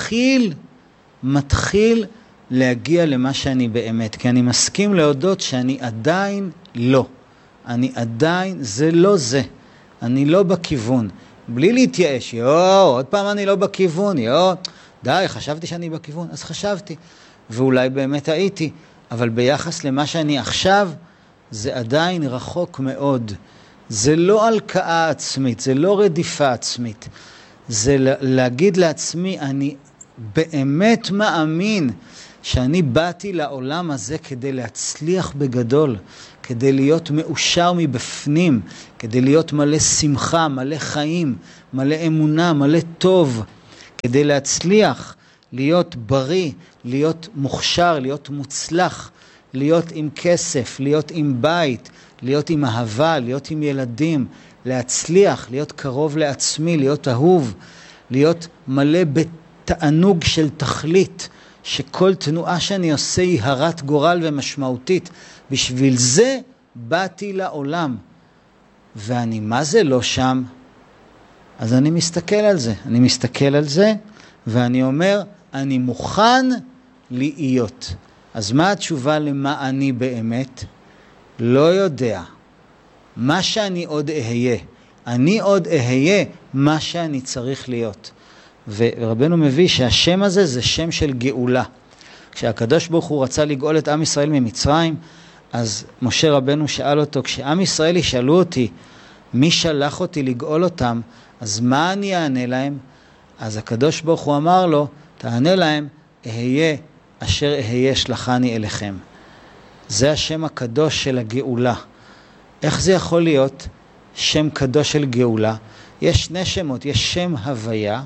מתחיל להגיע למה שאני באמת, כי אני מסכים להודות שאני עדיין לא. אני עדיין, זה לא זה. אני לא בכיוון. בלי להתייאש, עוד פעם אני לא בכיוון, די, חשבתי שאני בכיוון, אז חשבתי. ואולי באמת הייתי, אבל ביחס למה שאני עכשיו, זה עדיין רחוק מאוד. זה לא הלקאה עצמית, זה לא רדיפה עצמית. זה להגיד לעצמי, אני באמת מאמין שאני באתי לעולם הזה כדי להצליח בגדול, כדי להיות מאושר מבפנים, כדי להיות מלא שמחה, מלא חיים, מלא אמונה, מלא טוב, כדי להצליח, להיות בריא, להיות מוכשר, להיות מוצלח, להיות עם כסף, להיות עם בית, להיות עם אהבה, להיות עם ילדים, להצליח, להיות קרוב לעצמי, להיות אהוב, להיות מלא בתענוג של תכלית, שכל תנועה שאני עושה היא הרת גורל ומשמעותית. בשביל זה באתי לעולם. ואני מה זה לא שם? אז אני מסתכל על זה. אני מסתכל על זה ואני אומר, אני מוכן להיות. אז מה התשובה למה אני באמת? לא יודע. מה שאני עוד אהיה. אני עוד אהיה מה שאני צריך להיות. ורבנו מביא שהשם הזה זה שם של גאולה. כשהקדוש ברוך הוא רצה לגאול את עם ישראל ממצרים, אז משה רבנו שאל אותו, כשעם ישראל ישאלו אותי, מי שלח אותי לגאול אותם, אז מה אני אענה להם? אז הקדוש ברוך הוא אמר לו, תענה להם, אהיה אשר אהיה שלחני אליכם. זה השם הקדוש של הגאולה. איך זה יכול להיות שם קדוש של גאולה? יש שני שמות, יש שם הוויה,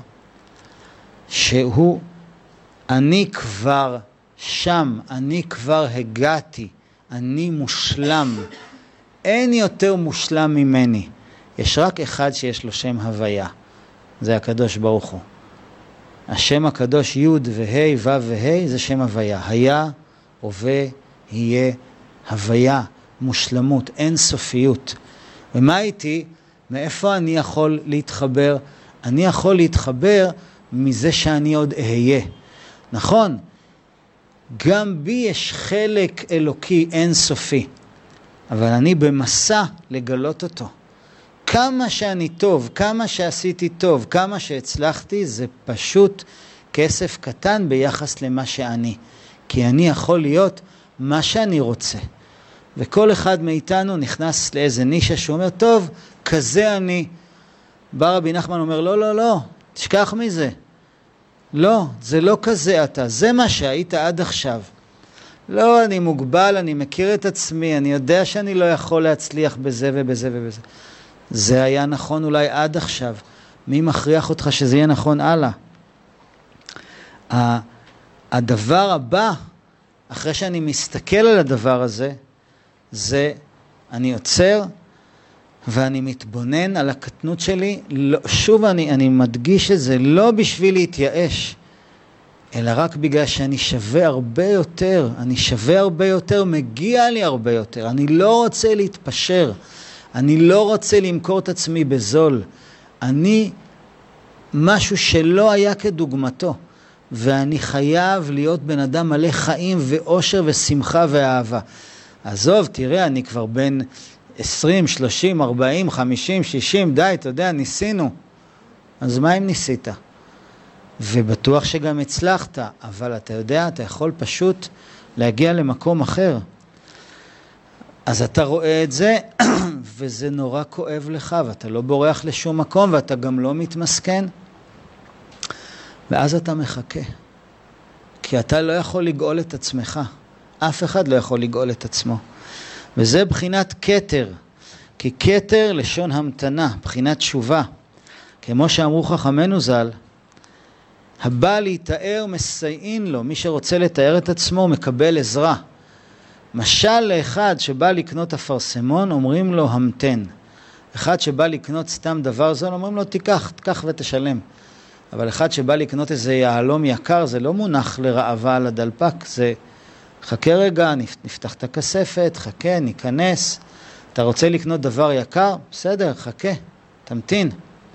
שהוא אני כבר שם, אני כבר הגעתי, אני מושלם. אין יותר מושלם ממני. יש רק אחד שיש לו שם הוויה. זה הקדוש ברוך הוא. השם הקדוש י' וה' ו' וה' זה שם הוויה. היה, הווה, יהיה, הוויה, מושלמות, אין סופיות. ומה איתי? מאיפה אני יכול להתחבר? אני יכול להתחבר מזה שאני עוד אהיה. נכון, גם בי יש חלק אלוקי אין סופי, אבל אני במסע לגלות אותו. כמה שאני טוב, כמה שעשיתי טוב, כמה שהצלחתי, זה פשוט כסף קטן ביחס למה שאני. כי אני יכול להיות מה שאני רוצה. וכל אחד מאיתנו נכנס לאיזה נישה שאומר, טוב, כזה אני. בא רבי נחמן אומר, לא, לא, לא, תשכח מזה. לא, זה לא כזה אתה, זה מה שהיית עד עכשיו. לא, אני מוגבל, אני מכיר את עצמי, אני יודע שאני לא יכול להצליח בזה ובזה ובזה. זה היה נכון אולי עד עכשיו. מי מכריח אותך שזה יהיה נכון הלאה? הדבר הבא, אחרי שאני מסתכל על הדבר הזה, זה אני עוצר ואני מתבונן על הקטנות שלי. לא, שוב אני מדגיש את זה, לא בשביל להתייאש, אלא רק בגלל שאני שווה הרבה יותר. אני שווה הרבה יותר, מגיע לי הרבה יותר. אני לא רוצה להתפשר. אני לא רוצה למכור את עצמי בזול. אני משהו שלא היה כדוגמתו. ואני חייב להיות בן אדם מלא חיים ואושר ושמחה ואהבה. עזוב, תראה, אני כבר בין 20, 30, 40, 50, 60, די, אתה יודע, ניסינו. אז מה אם ניסית? ובטוח שגם הצלחת, אבל אתה יודע, אתה יכול פשוט להגיע למקום אחר. אז אתה רואה את זה, וזה נורא כואב לך, ואתה לא בורח לשום מקום, ואתה גם לא מתמסכן. ואז אתה מחכה. כי אתה לא יכול לגאול את עצמך. אף אחד לא יכול לגאול את עצמו. וזה בחינת כתר. כי כתר לשון המתנה, בחינת תשובה. כמו שאמרו חכמנו ז"ל, הבא להתאר מסייעין לו. מי שרוצה לתאר את עצמו מקבל עזרה. משל לאחד שבא לקנות אפרסמון, אומרים לו המתן. אחד שבא לקנות סתם דבר זול, אומרים לו תיקח ותשלם. אבל אחד שבא לקנות איזה יהלום יקר, זה לא מונח לרעבה על הדלפק, זה חכה רגע, נפתח את הכספת, חכה, ניכנס. אתה רוצה לקנות דבר יקר? בסדר, חכה, תמתין.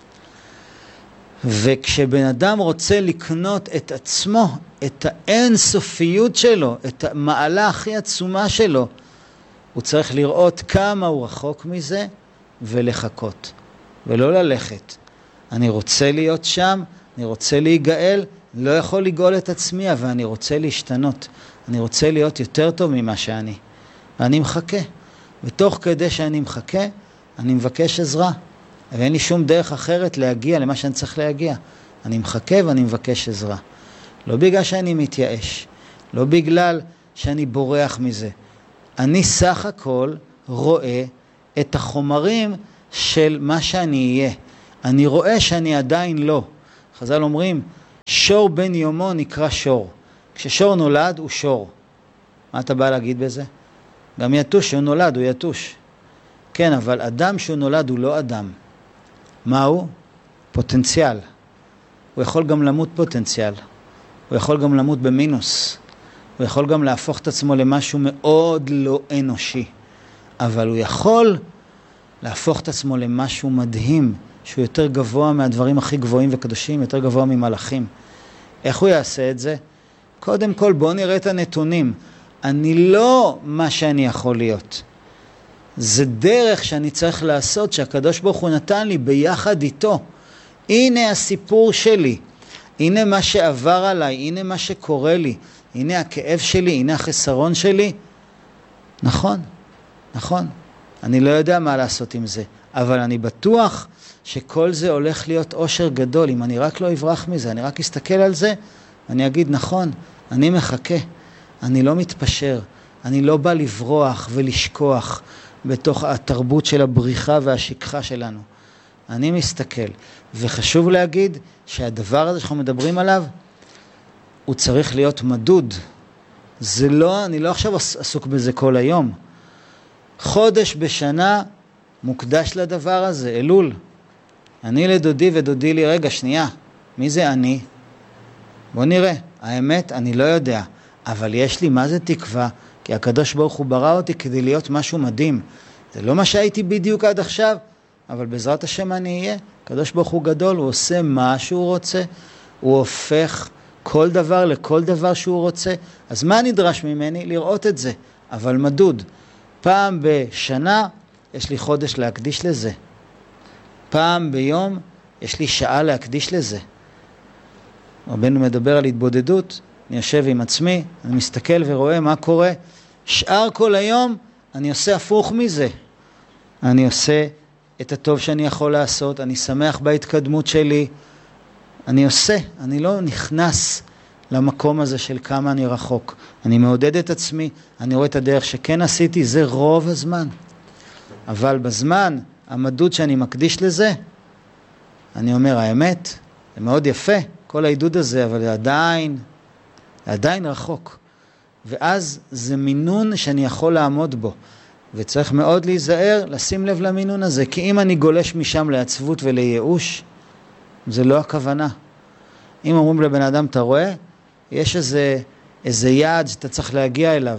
וכשבן אדם רוצה לקנות את עצמו, את האין סופיות שלו, את המעלה הכי עצומה שלו, הוא צריך לראות כמה הוא רחוק מזה ולחכות, ולא ללכת. אני רוצה להיות שם, אני רוצה להיגאל, לא יכול לגאול את עצמי, אבל אני רוצה להשתנות. אני רוצה להיות יותר טוב ממה שאני. ואני מחכה. ותוך כדי שאני מחכה, אני מבקש עזרה. ואין לי שום דרך אחרת להגיע למה שאני צריך להגיע. אני מחכה ואני מבקש עזרה. לא בגלל שאני מתייאש. לא בגלל שאני בורח מזה. אני סך הכל רואה את החומרים של מה שאני אהיה. אני רואה שאני עדיין לא. חז"ל אומרים, שור בן יומו נקרא שור. כששור נולד הוא שור. מה אתה בא להגיד בזה? גם יתוש שהוא נולד הוא יתוש. כן, אבל אדם שהוא נולד הוא לא אדם. מה הוא? פוטנציאל. הוא יכול גם למות פוטנציאל. הוא יכול גם למות במינוס. הוא יכול גם להפוך את עצמו למשהו מאוד לא אנושי. אבל הוא יכול להפוך את עצמו למשהו מדהים, שהוא יותר גבוה מהדברים הכי גבוהים וקדושים, יותר גבוה ממלאכים. איך הוא יעשה את זה? קודם כל בואו נראה את הנתונים. אני לא מה שאני יכול להיות. זה דרך שאני צריך לעשות שהקדוש ברוך הוא נתן לי ביחד איתו. הנה הסיפור שלי. הנה מה שעבר עליי. הנה מה שקורה לי. הנה הכאב שלי. הנה החסרון שלי. נכון. נכון. אני לא יודע מה לעשות עם זה. אבל אני בטוח שכל זה הולך להיות אושר גדול. אם אני רק לא אברח מזה, אני רק אסתכל על זה, אני אגיד נכון, אני מחכה. אני לא מתפשר. אני לא בא לברוח ולשכוח בתוך התרבות של הבריחה והשכחה שלנו. אני מסתכל. וחשוב להגיד שהדבר הזה שאנחנו מדברים עליו, הוא צריך להיות מדוד. זה לא, אני לא עכשיו עסוק בזה כל היום. חודש בשנה מוקדש לדבר הזה, אלול. אני לדודי ודודי לי, רגע, שנייה, מי זה אני? בוא נראה. האמת, אני לא יודע. אבל יש לי מה זה תקווה, כי הקדוש ברוך הוא ברא אותי כדי להיות משהו מדהים. זה לא מה שהייתי בדיוק עד עכשיו, אבל בעזרת השם אני אהיה. הקדוש ברוך הוא גדול, הוא עושה מה שהוא רוצה, הוא הופך כל דבר לכל דבר שהוא רוצה. אז מה נדרש ממני? לראות את זה, אבל מדוד. פעם בשנה יש לי חודש להקדיש לזה. פעם ביום יש לי שעה להקדיש לזה. רבנו מדבר על התבודדות, אני יושב עם עצמי, אני מסתכל ורואה מה קורה. שאר כל היום אני עושה הפוך מזה. אני עושה את הטוב שאני יכול לעשות, אני שמח בהתקדמות שלי. אני עושה, אני לא נכנס למקום הזה של כמה אני רחוק. אני מעודד את עצמי, אני רואה את הדרך שכן עשיתי, זה רוב הזמן. אבל בזמן המדוד שאני מקדיש לזה, אני אומר, האמת, זה מאוד יפה, כל העידוד הזה, אבל זה עדיין רחוק. ואז זה מינון שאני יכול לעמוד בו. וצריך מאוד להיזהר, לשים לב למינון הזה, כי אם אני גולש משם לעצבות ולייאוש, זה לא הכוונה. אם אומרים לבן אדם, אתה רואה? יש איזה יעד שאתה צריך להגיע אליו.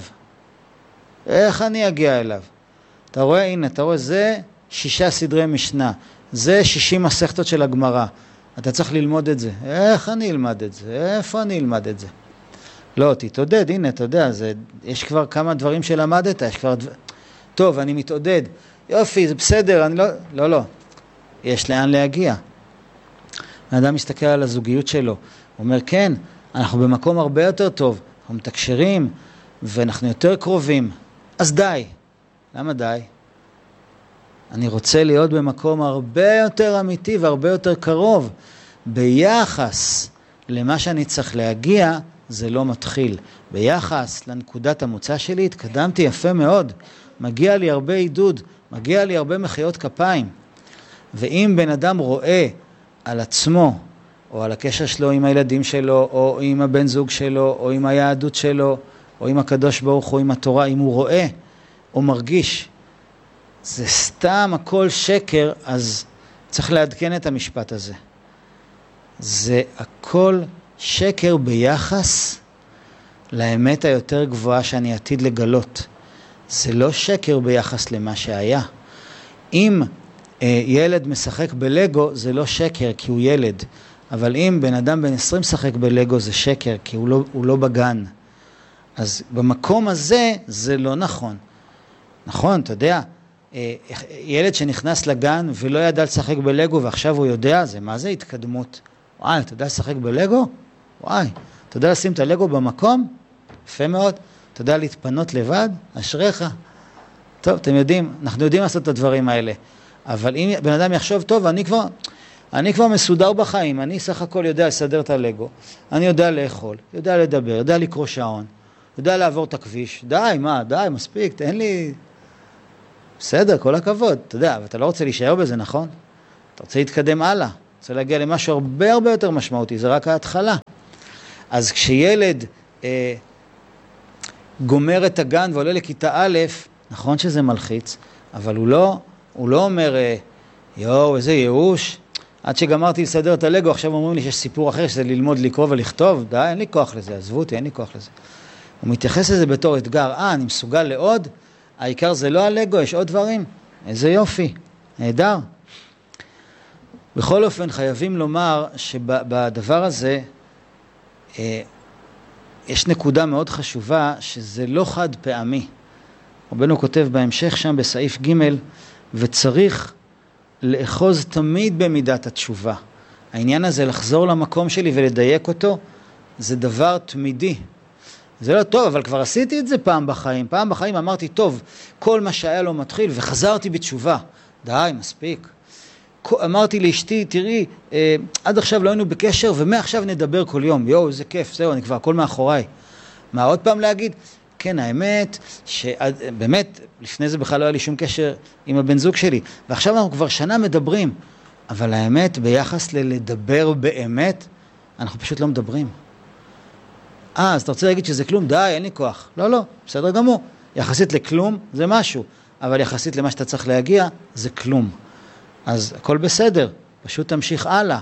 איך אני אגיע אליו? אתה רואה? הנה, אתה רואה, זה 6 סדרי משנה. זה 60 מסכתות של הגמרא. אתה צריך ללמוד את זה. איך אני אלמד את זה? איפה אני אלמד את זה? לא, תתעודד, הנה, אתה יודע, יש כבר כמה דברים שלמדת, יש כבר טוב, אני מתעודד. יופי, זה בסדר, אני לא. יש לאן להגיע. האדם מסתכל על הזוגיות שלו, הוא אומר, כן, אנחנו במקום הרבה יותר טוב, אנחנו מתקשרים, ואנחנו יותר קרובים. אז די. למה די? אני רוצה להיות במקום הרבה יותר אמיתי והרבה יותר קרוב. ביחס למה שאני צריך להגיע, זה לא מתחיל. ביחס לנקודת המוצא שלי, התקדמתי יפה מאוד. מגיע לי הרבה עידוד, מגיע לי הרבה מחיאות כפיים. ואם בן אדם רואה על עצמו, או על הקשר שלו עם הילדים שלו, או עם הבן זוג שלו, או עם היהדות שלו, או עם הקדוש ברוך הוא, עם התורה, אם הוא רואה או מרגיש, זה סתם הכל שקר, אז צריך לעדכן את המשפט הזה. זה הכל שקר ביחס לאמת היותר גבוהה שאני עתיד לגלות. זה לא שקר ביחס למה שהיה. אם ילד משחק בלגו, זה לא שקר כי הוא ילד. אבל אם בן אדם בן 20 משחק בלגו, זה שקר כי הוא לא בגן. אז במקום הזה זה לא נכון. נכון, אתה יודע, ילד שנכנס לגן ולא ידע לשחק בלגו ועכשיו הוא יודע, זה מה זה התקדמות? וואי, אתה יודע לשחק בלגו? וואי, אתה יודע לשים את הלגו במקום? יפה מאוד. אתה יודע להתפנות לבד? אשריך. טוב, אתם יודעים, אנחנו יודעים לעשות את הדברים האלה. אבל אם בן אדם יחשוב, טוב, אני כבר מסודר בחיים, אני סך הכל יודע לסדר את הלגו, אני יודע לאכול, יודע לדבר, יודע לקרוא שעון. יודע לעבור את הכביש, די, מספיק, תן לי... בסדר, כל הכבוד, אתה יודע, אבל אתה לא רוצה להישאר בזה, נכון? אתה רוצה להתקדם הלאה, רוצה להגיע למשהו הרבה הרבה יותר משמעותי, זה רק ההתחלה. אז כשילד גומר את הגן ועולה לכיתה א', נכון שזה מלחיץ, אבל הוא לא אומר, יואו, איזה ייאוש, עד שגמרתי לסדר את הלגו, עכשיו אומרים לי שיש סיפור אחר, שזה ללמוד לקרוא ולכתוב, די, אין לי כוח לזה, עזבו אותי, אין לי כוח לזה. הוא מתייחס לזה בתור אתגר, אני מסוגל לעוד, העיקר זה לא הלגו, יש עוד דברים, איזה יופי, נהדר. בכל אופן, חייבים לומר שבדבר הזה, יש נקודה מאוד חשובה, שזה לא חד פעמי. רבנו כותב בהמשך שם בסעיף ג' וצריך לאחוז תמיד במידת התשובה. העניין הזה לחזור למקום שלי ולדייק אותו, זה דבר תמידי. זה לא טוב, אבל כבר עשיתי את זה פעם בחיים אמרתי, טוב, כל מה שהיה לו מתחיל וחזרתי בתשובה. די, מספיק. אמרתי לאשתי, תראי, עד עכשיו לא היינו בקשר ומעכשיו נדבר כל יום. יואו, איזה כיף, זהו, אני כבר הכל מאחוריי. מה עוד פעם להגיד? כן, האמת שבאמת לפני זה בכלל לא היה לי שום קשר עם הבן זוג שלי, ועכשיו אנחנו כבר שנה מדברים, אבל האמת ביחס לדבר באמת, אנחנו פשוט לא מדברים. אז אתה רוצה להגיד שזה כלום? די, אין לי כוח. לא, בסדר גמור. יחסית לכלום זה משהו, אבל יחסית למה שאתה צריך להגיע זה כלום. אז הכל בסדר, פשוט תמשיך הלאה.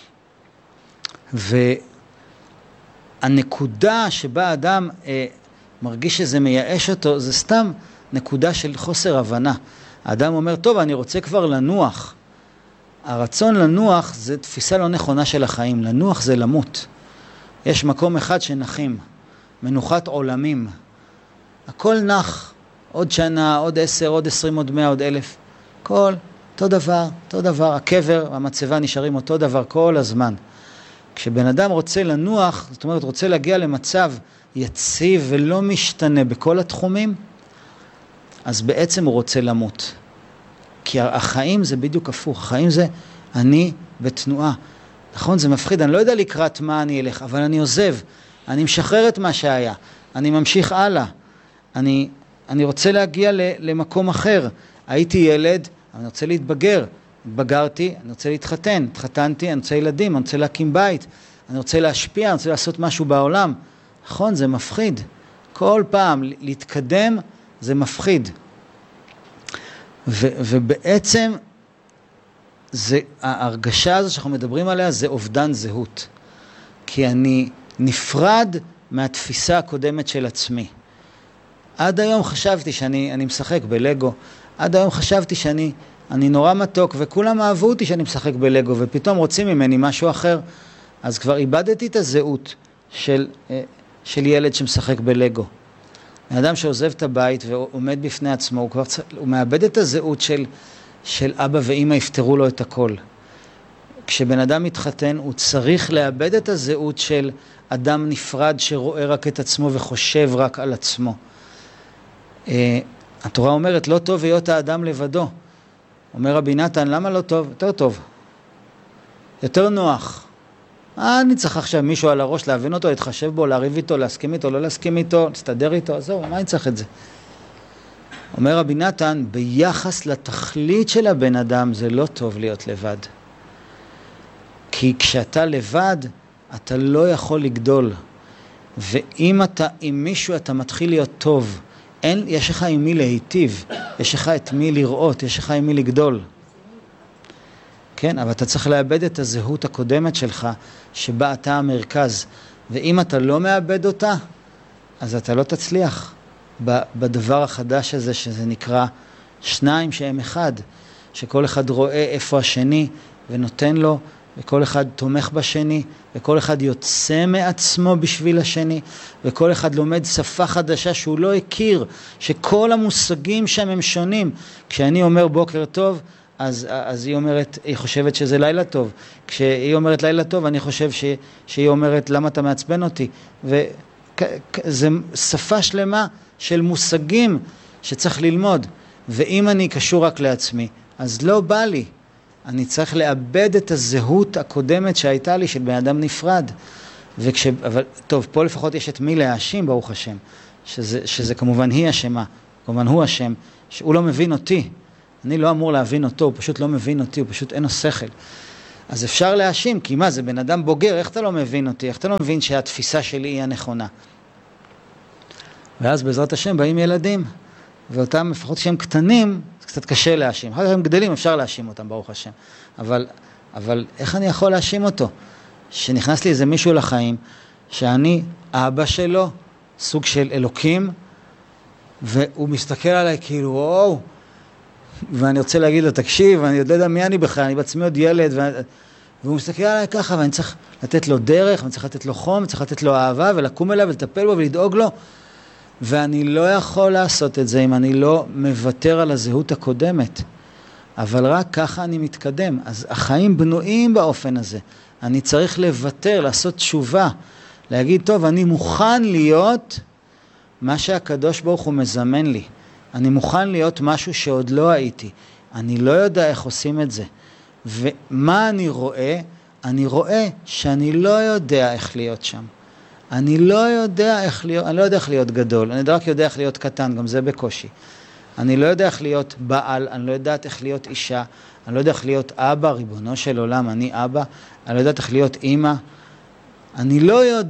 והנקודה שבה אדם מרגיש שזה מייאש אותו, זה סתם נקודה של חוסר הבנה. האדם אומר, טוב, אני רוצה כבר לנוח. הרצון לנוח זה תפיסה לא נכונה של החיים. לנוח זה למות. יש מקום אחד שנחים, מנוחת עולמים. הכל נח, עוד שנה, עוד 10, עוד 20, עוד 100, עוד 1000. הכל אותו דבר, הקבר והמצבה נשארים אותו דבר כל הזמן. כשבן אדם רוצה לנוח, זאת אומרת, רוצה להגיע למצב יציב ולא משתנה בכל התחומים, אז בעצם הוא רוצה למות. כי החיים זה בדיוק הפוך, החיים זה אני בתנועה. נכון, זה מפחיד, אני לא יודע לקראת מה אני אלך, אבל אני עוזב, אני משחרר את מה שהיה, אני ממשיך הלאה, אני רוצה למקום אחר. הייתי ילד, אני רוצה להתבגר, התבגרתי, אני רוצה להתחתן, התחתנתי, אני רוצה ילדים, אני רוצה להקים בית, אני רוצה להשפיע, אני רוצה לעשות משהו בעולם. נכון, זה מפחיד. כל פעם להתקדם זה מפחיד. ובעצם ההרגשה הזו שאנחנו מדברים עליה זה אובדן זהות. כי אני נפרד מהתפיסה הקודמת של עצמי. עד היום חשבתי שאני משחק בלגו, עד היום חשבתי שאני נורא מתוק, וכולם אהבו אותי שאני משחק בלגו, ופתאום רוצים ממני משהו אחר. אז כבר איבדתי את הזהות של ילד שמשחק בלגו. האדם שעוזב את הבית ועומד בפני עצמו, הוא מאבד את הזהות של אבא ואמא יפתרו לו את הכל. כשבן אדם מתחתן, הוא צריך לאבד את הזהות של אדם נפרד שרואה רק את עצמו וחושב רק על עצמו. התורה אומרת, לא טוב היות האדם לבדו. אומר רבי נתן, למה לא טוב? יותר טוב. יותר נוח. אני צריך עכשיו מישהו על הראש להבין אותו, להתחשב בו, להריב איתו, להסכים איתו, לא להסכים איתו, להסתדר איתו, זהו, מה אני צריך את זה? אומר רבי נתן, ביחס לתכלית של הבן אדם זה לא טוב להיות לבד. כי כשאתה לבד, אתה לא יכול לגדול. ואם עם מישהו אתה מתחיל להיות טוב, יש לך עם מי להיטיב, יש לך את מי לראות, יש לך עם מי לגדול. כן, אבל אתה צריך לאבד את הזהות הקודמת שלך, שבה אתה המרכז. ואם אתה לא מאבד אותה, אז אתה לא תצליח בדבר החדש הזה, שזה נקרא שניים שהם אחד, שכל אחד רואה איפה השני ונותן לו, וכל אחד תומך בשני, וכל אחד יוצא מעצמו בשביל השני, וכל אחד לומד שפה חדשה שהוא לא הכיר, שכל המושגים שם הם שונים. כשאני אומר בוקר טוב, אז היא אומרת, היא חושבת שזה לילה טוב. כשהיא אומרת לילה טוב, אני חושב שהיא אומרת, למה אתה מעצבן אותי? וזה שפה שלמה של מושגים שצריך ללמוד. ואם אני קשור רק לעצמי, אז לא בא לי. אני צריך לאבד את הזהות הקודמת שהייתה לי של בן אדם נפרד. אבל טוב, פה לפחות יש את מי להאשים, ברוך השם, שזה כמובן היא אשמה, כמובן הוא אשם, שהוא לא מבין אותי, אני לא אמור להבין אותו, הוא פשוט לא מבין אותי, הוא פשוט אין לו שכל. אז אפשר להאשים, כי מה, זה בן אדם בוגר, איך אתה לא מבין אותי, איך אתה לא מבין שהתפיסה שלי היא הנכונה? ואז בעזרת השם באים ילדים, ואותם לפחות שהם קטנים, זה קצת קשה להאשים. אחר כך הם גדלים, אפשר להאשים אותם, ברוך השם. אבל איך אני יכול להאשים אותו? שנכנס לי איזה מישהו לחיים, שאני אבא שלו, סוג של אלוקים, והוא מסתכל עליי כאילו, וואו, ואני רוצה להגיד לו, תקשיב, אני לא יודע מי אני בכלל, אני בעצמי עוד ילד, והוא מסתכל עליי ככה, ואני צריך לתת לו דרך, ואני צריך לתת לו חום, צריך לתת לו אהבה, ולקום אליו, ולטפל בו, ולדאוג לו, ואני לא יכול לעשות את זה אם אני לא מוותר על הזהות הקודמת. אבל רק ככה אני מתקדם. אז החיים בנויים באופן הזה. אני צריך לוותר, לעשות תשובה, להגיד, טוב, אני מוכן להיות מה שהקדוש ברוך הוא מזמן לי. אני מוכן להיות משהו שעוד לא הייתי. אני לא יודע איך עושים את זה. ומה אני רואה? אני רואה שאני לא יודע איך להיות שם. אני לא יודע איך להיות גדול, אני רק יודע איך להיות קטן, גם זה בקושי. אני לא יודע איך להיות בעל, אני לא יודעת איך להיות אישה, אני לא יודע איך להיות אבא, ריבונו של עולם, אני אבא, אני לא יודעת איך להיות אמא. אני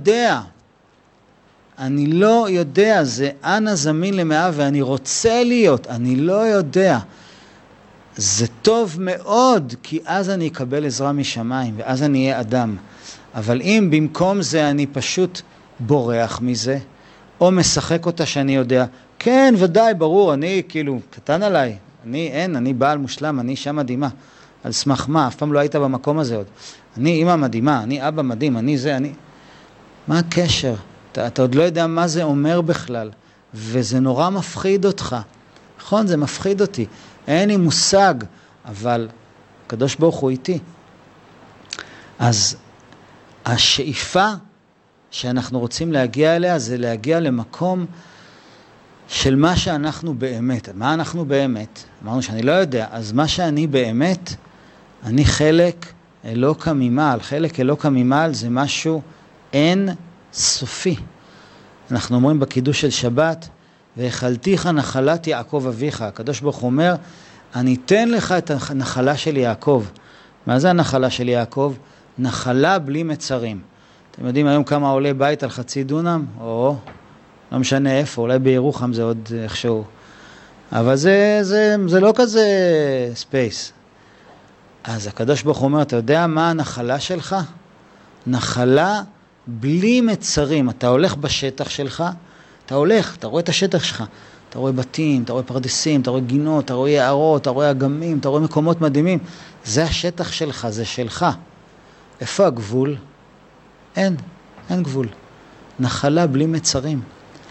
לא יודע, זה אנא זמין למאה ואני רוצה להיות, אני לא יודע. זה טוב מאוד, כי אז אני אקבל עזרה משמיים, ואז אני אהיה אדם. אבל אם במקום זה אני פשוט בורח מזה, או משחק אותה שאני יודע, כן, ודאי, ברור, אני כאילו, קטן עליי, אני בעל מושלם, אני אישה מדהימה, על סמך מה, אף פעם לא היית במקום הזה עוד. אני אמא מדהימה, אני אבא מדהים, מה הקשר? אתה עוד לא יודע מה זה אומר בכלל, וזה נורא מפחיד אותך. נכון, זה מפחיד אותי, אין לי מושג, אבל הקדוש ברוך הוא איתי. אז השאיפה שאנחנו רוצים להגיע אליה זה להגיע למקום של מה שאנחנו באמת. מה אנחנו באמת? אמרנו שאני לא יודע, אז מה שאני באמת, אני חלק אלוקא ממעל. חלק אלוקא ממעל זה משהו אין סופי. אנחנו אומרים בקידוש של שבת, והחלתיך נחלת יעקב אביך. הקדוש ברוך הוא אומר, אני אתן לך את הנחלה של יעקב. מה זה הנחלה של יעקב? נחלה בלי מצרים. אתם יודעים היום כמה עולה בית על חצי דונם? או לא משנה איפה, אולי בירוחם זה עוד איכשהו. אבל זה לא כזה ספייס. אז הקדוש ברוך הוא אומר, אתה יודע מה הנחלה שלך? נחלה בלי מצרים. אתה הולך בשטח שלך, אתה רואה את השטח שלך. אתה רואה בתים, אתה רואה פרדסים, אתה רואה גינות, אתה רואה יערות, אתה רואה אגמים, אתה רואה מקומות מדהימים. זה השטח שלך, זה שלך. איפה הגבול? אין גבול. נחלה בלי מצרים.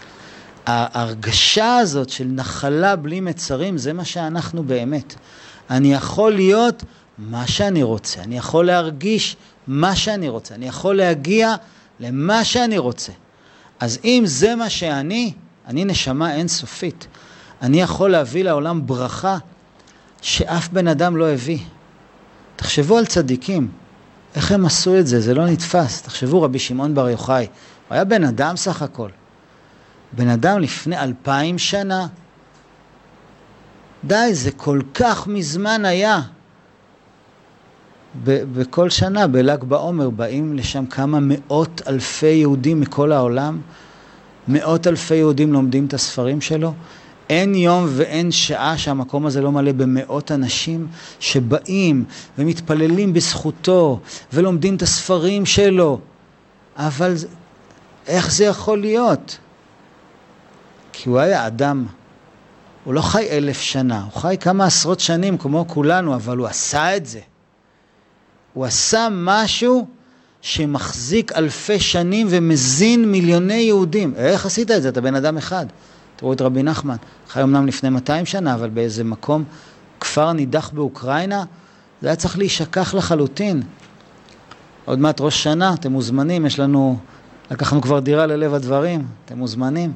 ההרגשה הזאת של נחלה בלי מצרים, זה מה שאנחנו באמת. אני יכול להיות מה שאני רוצה, אני יכול להרגיש מה שאני רוצה, אני יכול להגיע למה שאני רוצה. אז אם זה מה שאני נשמה אינסופית. אני יכול להביא לעולם ברכה שאף בן אדם לא הביא. תחשבו על צדיקים. איך הם עשו את זה? זה לא נתפס. תחשבו רבי שמעון בר יוחאי. הוא היה בן אדם סך הכל. בן אדם לפני 2000 שנה. די, זה כל כך מזמן היה. בכל שנה, בל"ג בעומר, באים לשם כמה מאות אלפי יהודים מכל העולם. מאות אלפי יהודים לומדים את הספרים שלו. אין יום ואין שעה שהמקום הזה לא מלא במאות אנשים שבאים ומתפללים בזכותו ולומדים את הספרים שלו. אבל איך זה יכול להיות? כי הוא היה אדם. הוא לא חי 1000 שנה, הוא חי כמה עשרות שנים כמו כולנו, אבל הוא עשה את זה. הוא עשה משהו שמחזיק אלפי שנים ומזין מיליוני יהודים. איך עשית את זה? אתה בן אדם אחד. תראו את רבי נחמן, חי אמנם לפני 200 שנה, אבל באיזה מקום, כפר נידח באוקראינה, זה היה צריך להישכח לחלוטין. עוד מעט ראש שנה, אתם מוזמנים, לקחנו כבר דירה ללב הדברים, אתם מוזמנים.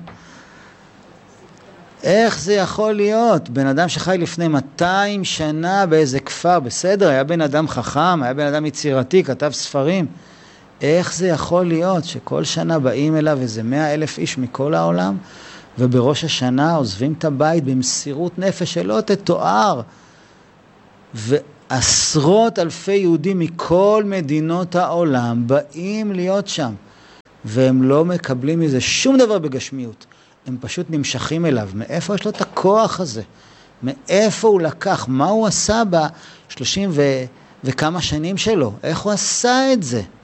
איך זה יכול להיות? בן אדם שחי לפני 200 שנה באיזה כפר, בסדר, היה בן אדם חכם, היה בן אדם יצירתי, כתב ספרים. איך זה יכול להיות שכל שנה באים אליו איזה 100,000 איש מכל העולם, ובראש השנה עוזבים את הבית במסירות נפש שלא תתואר, ועשרות אלפי יהודים מכל מדינות העולם באים להיות שם, והם לא מקבלים מזה שום דבר בגשמיות, הם פשוט נמשכים אליו. מאיפה יש לו את הכוח הזה? מאיפה הוא לקח? מה הוא עשה ב30 וכמה שנים שלו? איך הוא עשה את זה?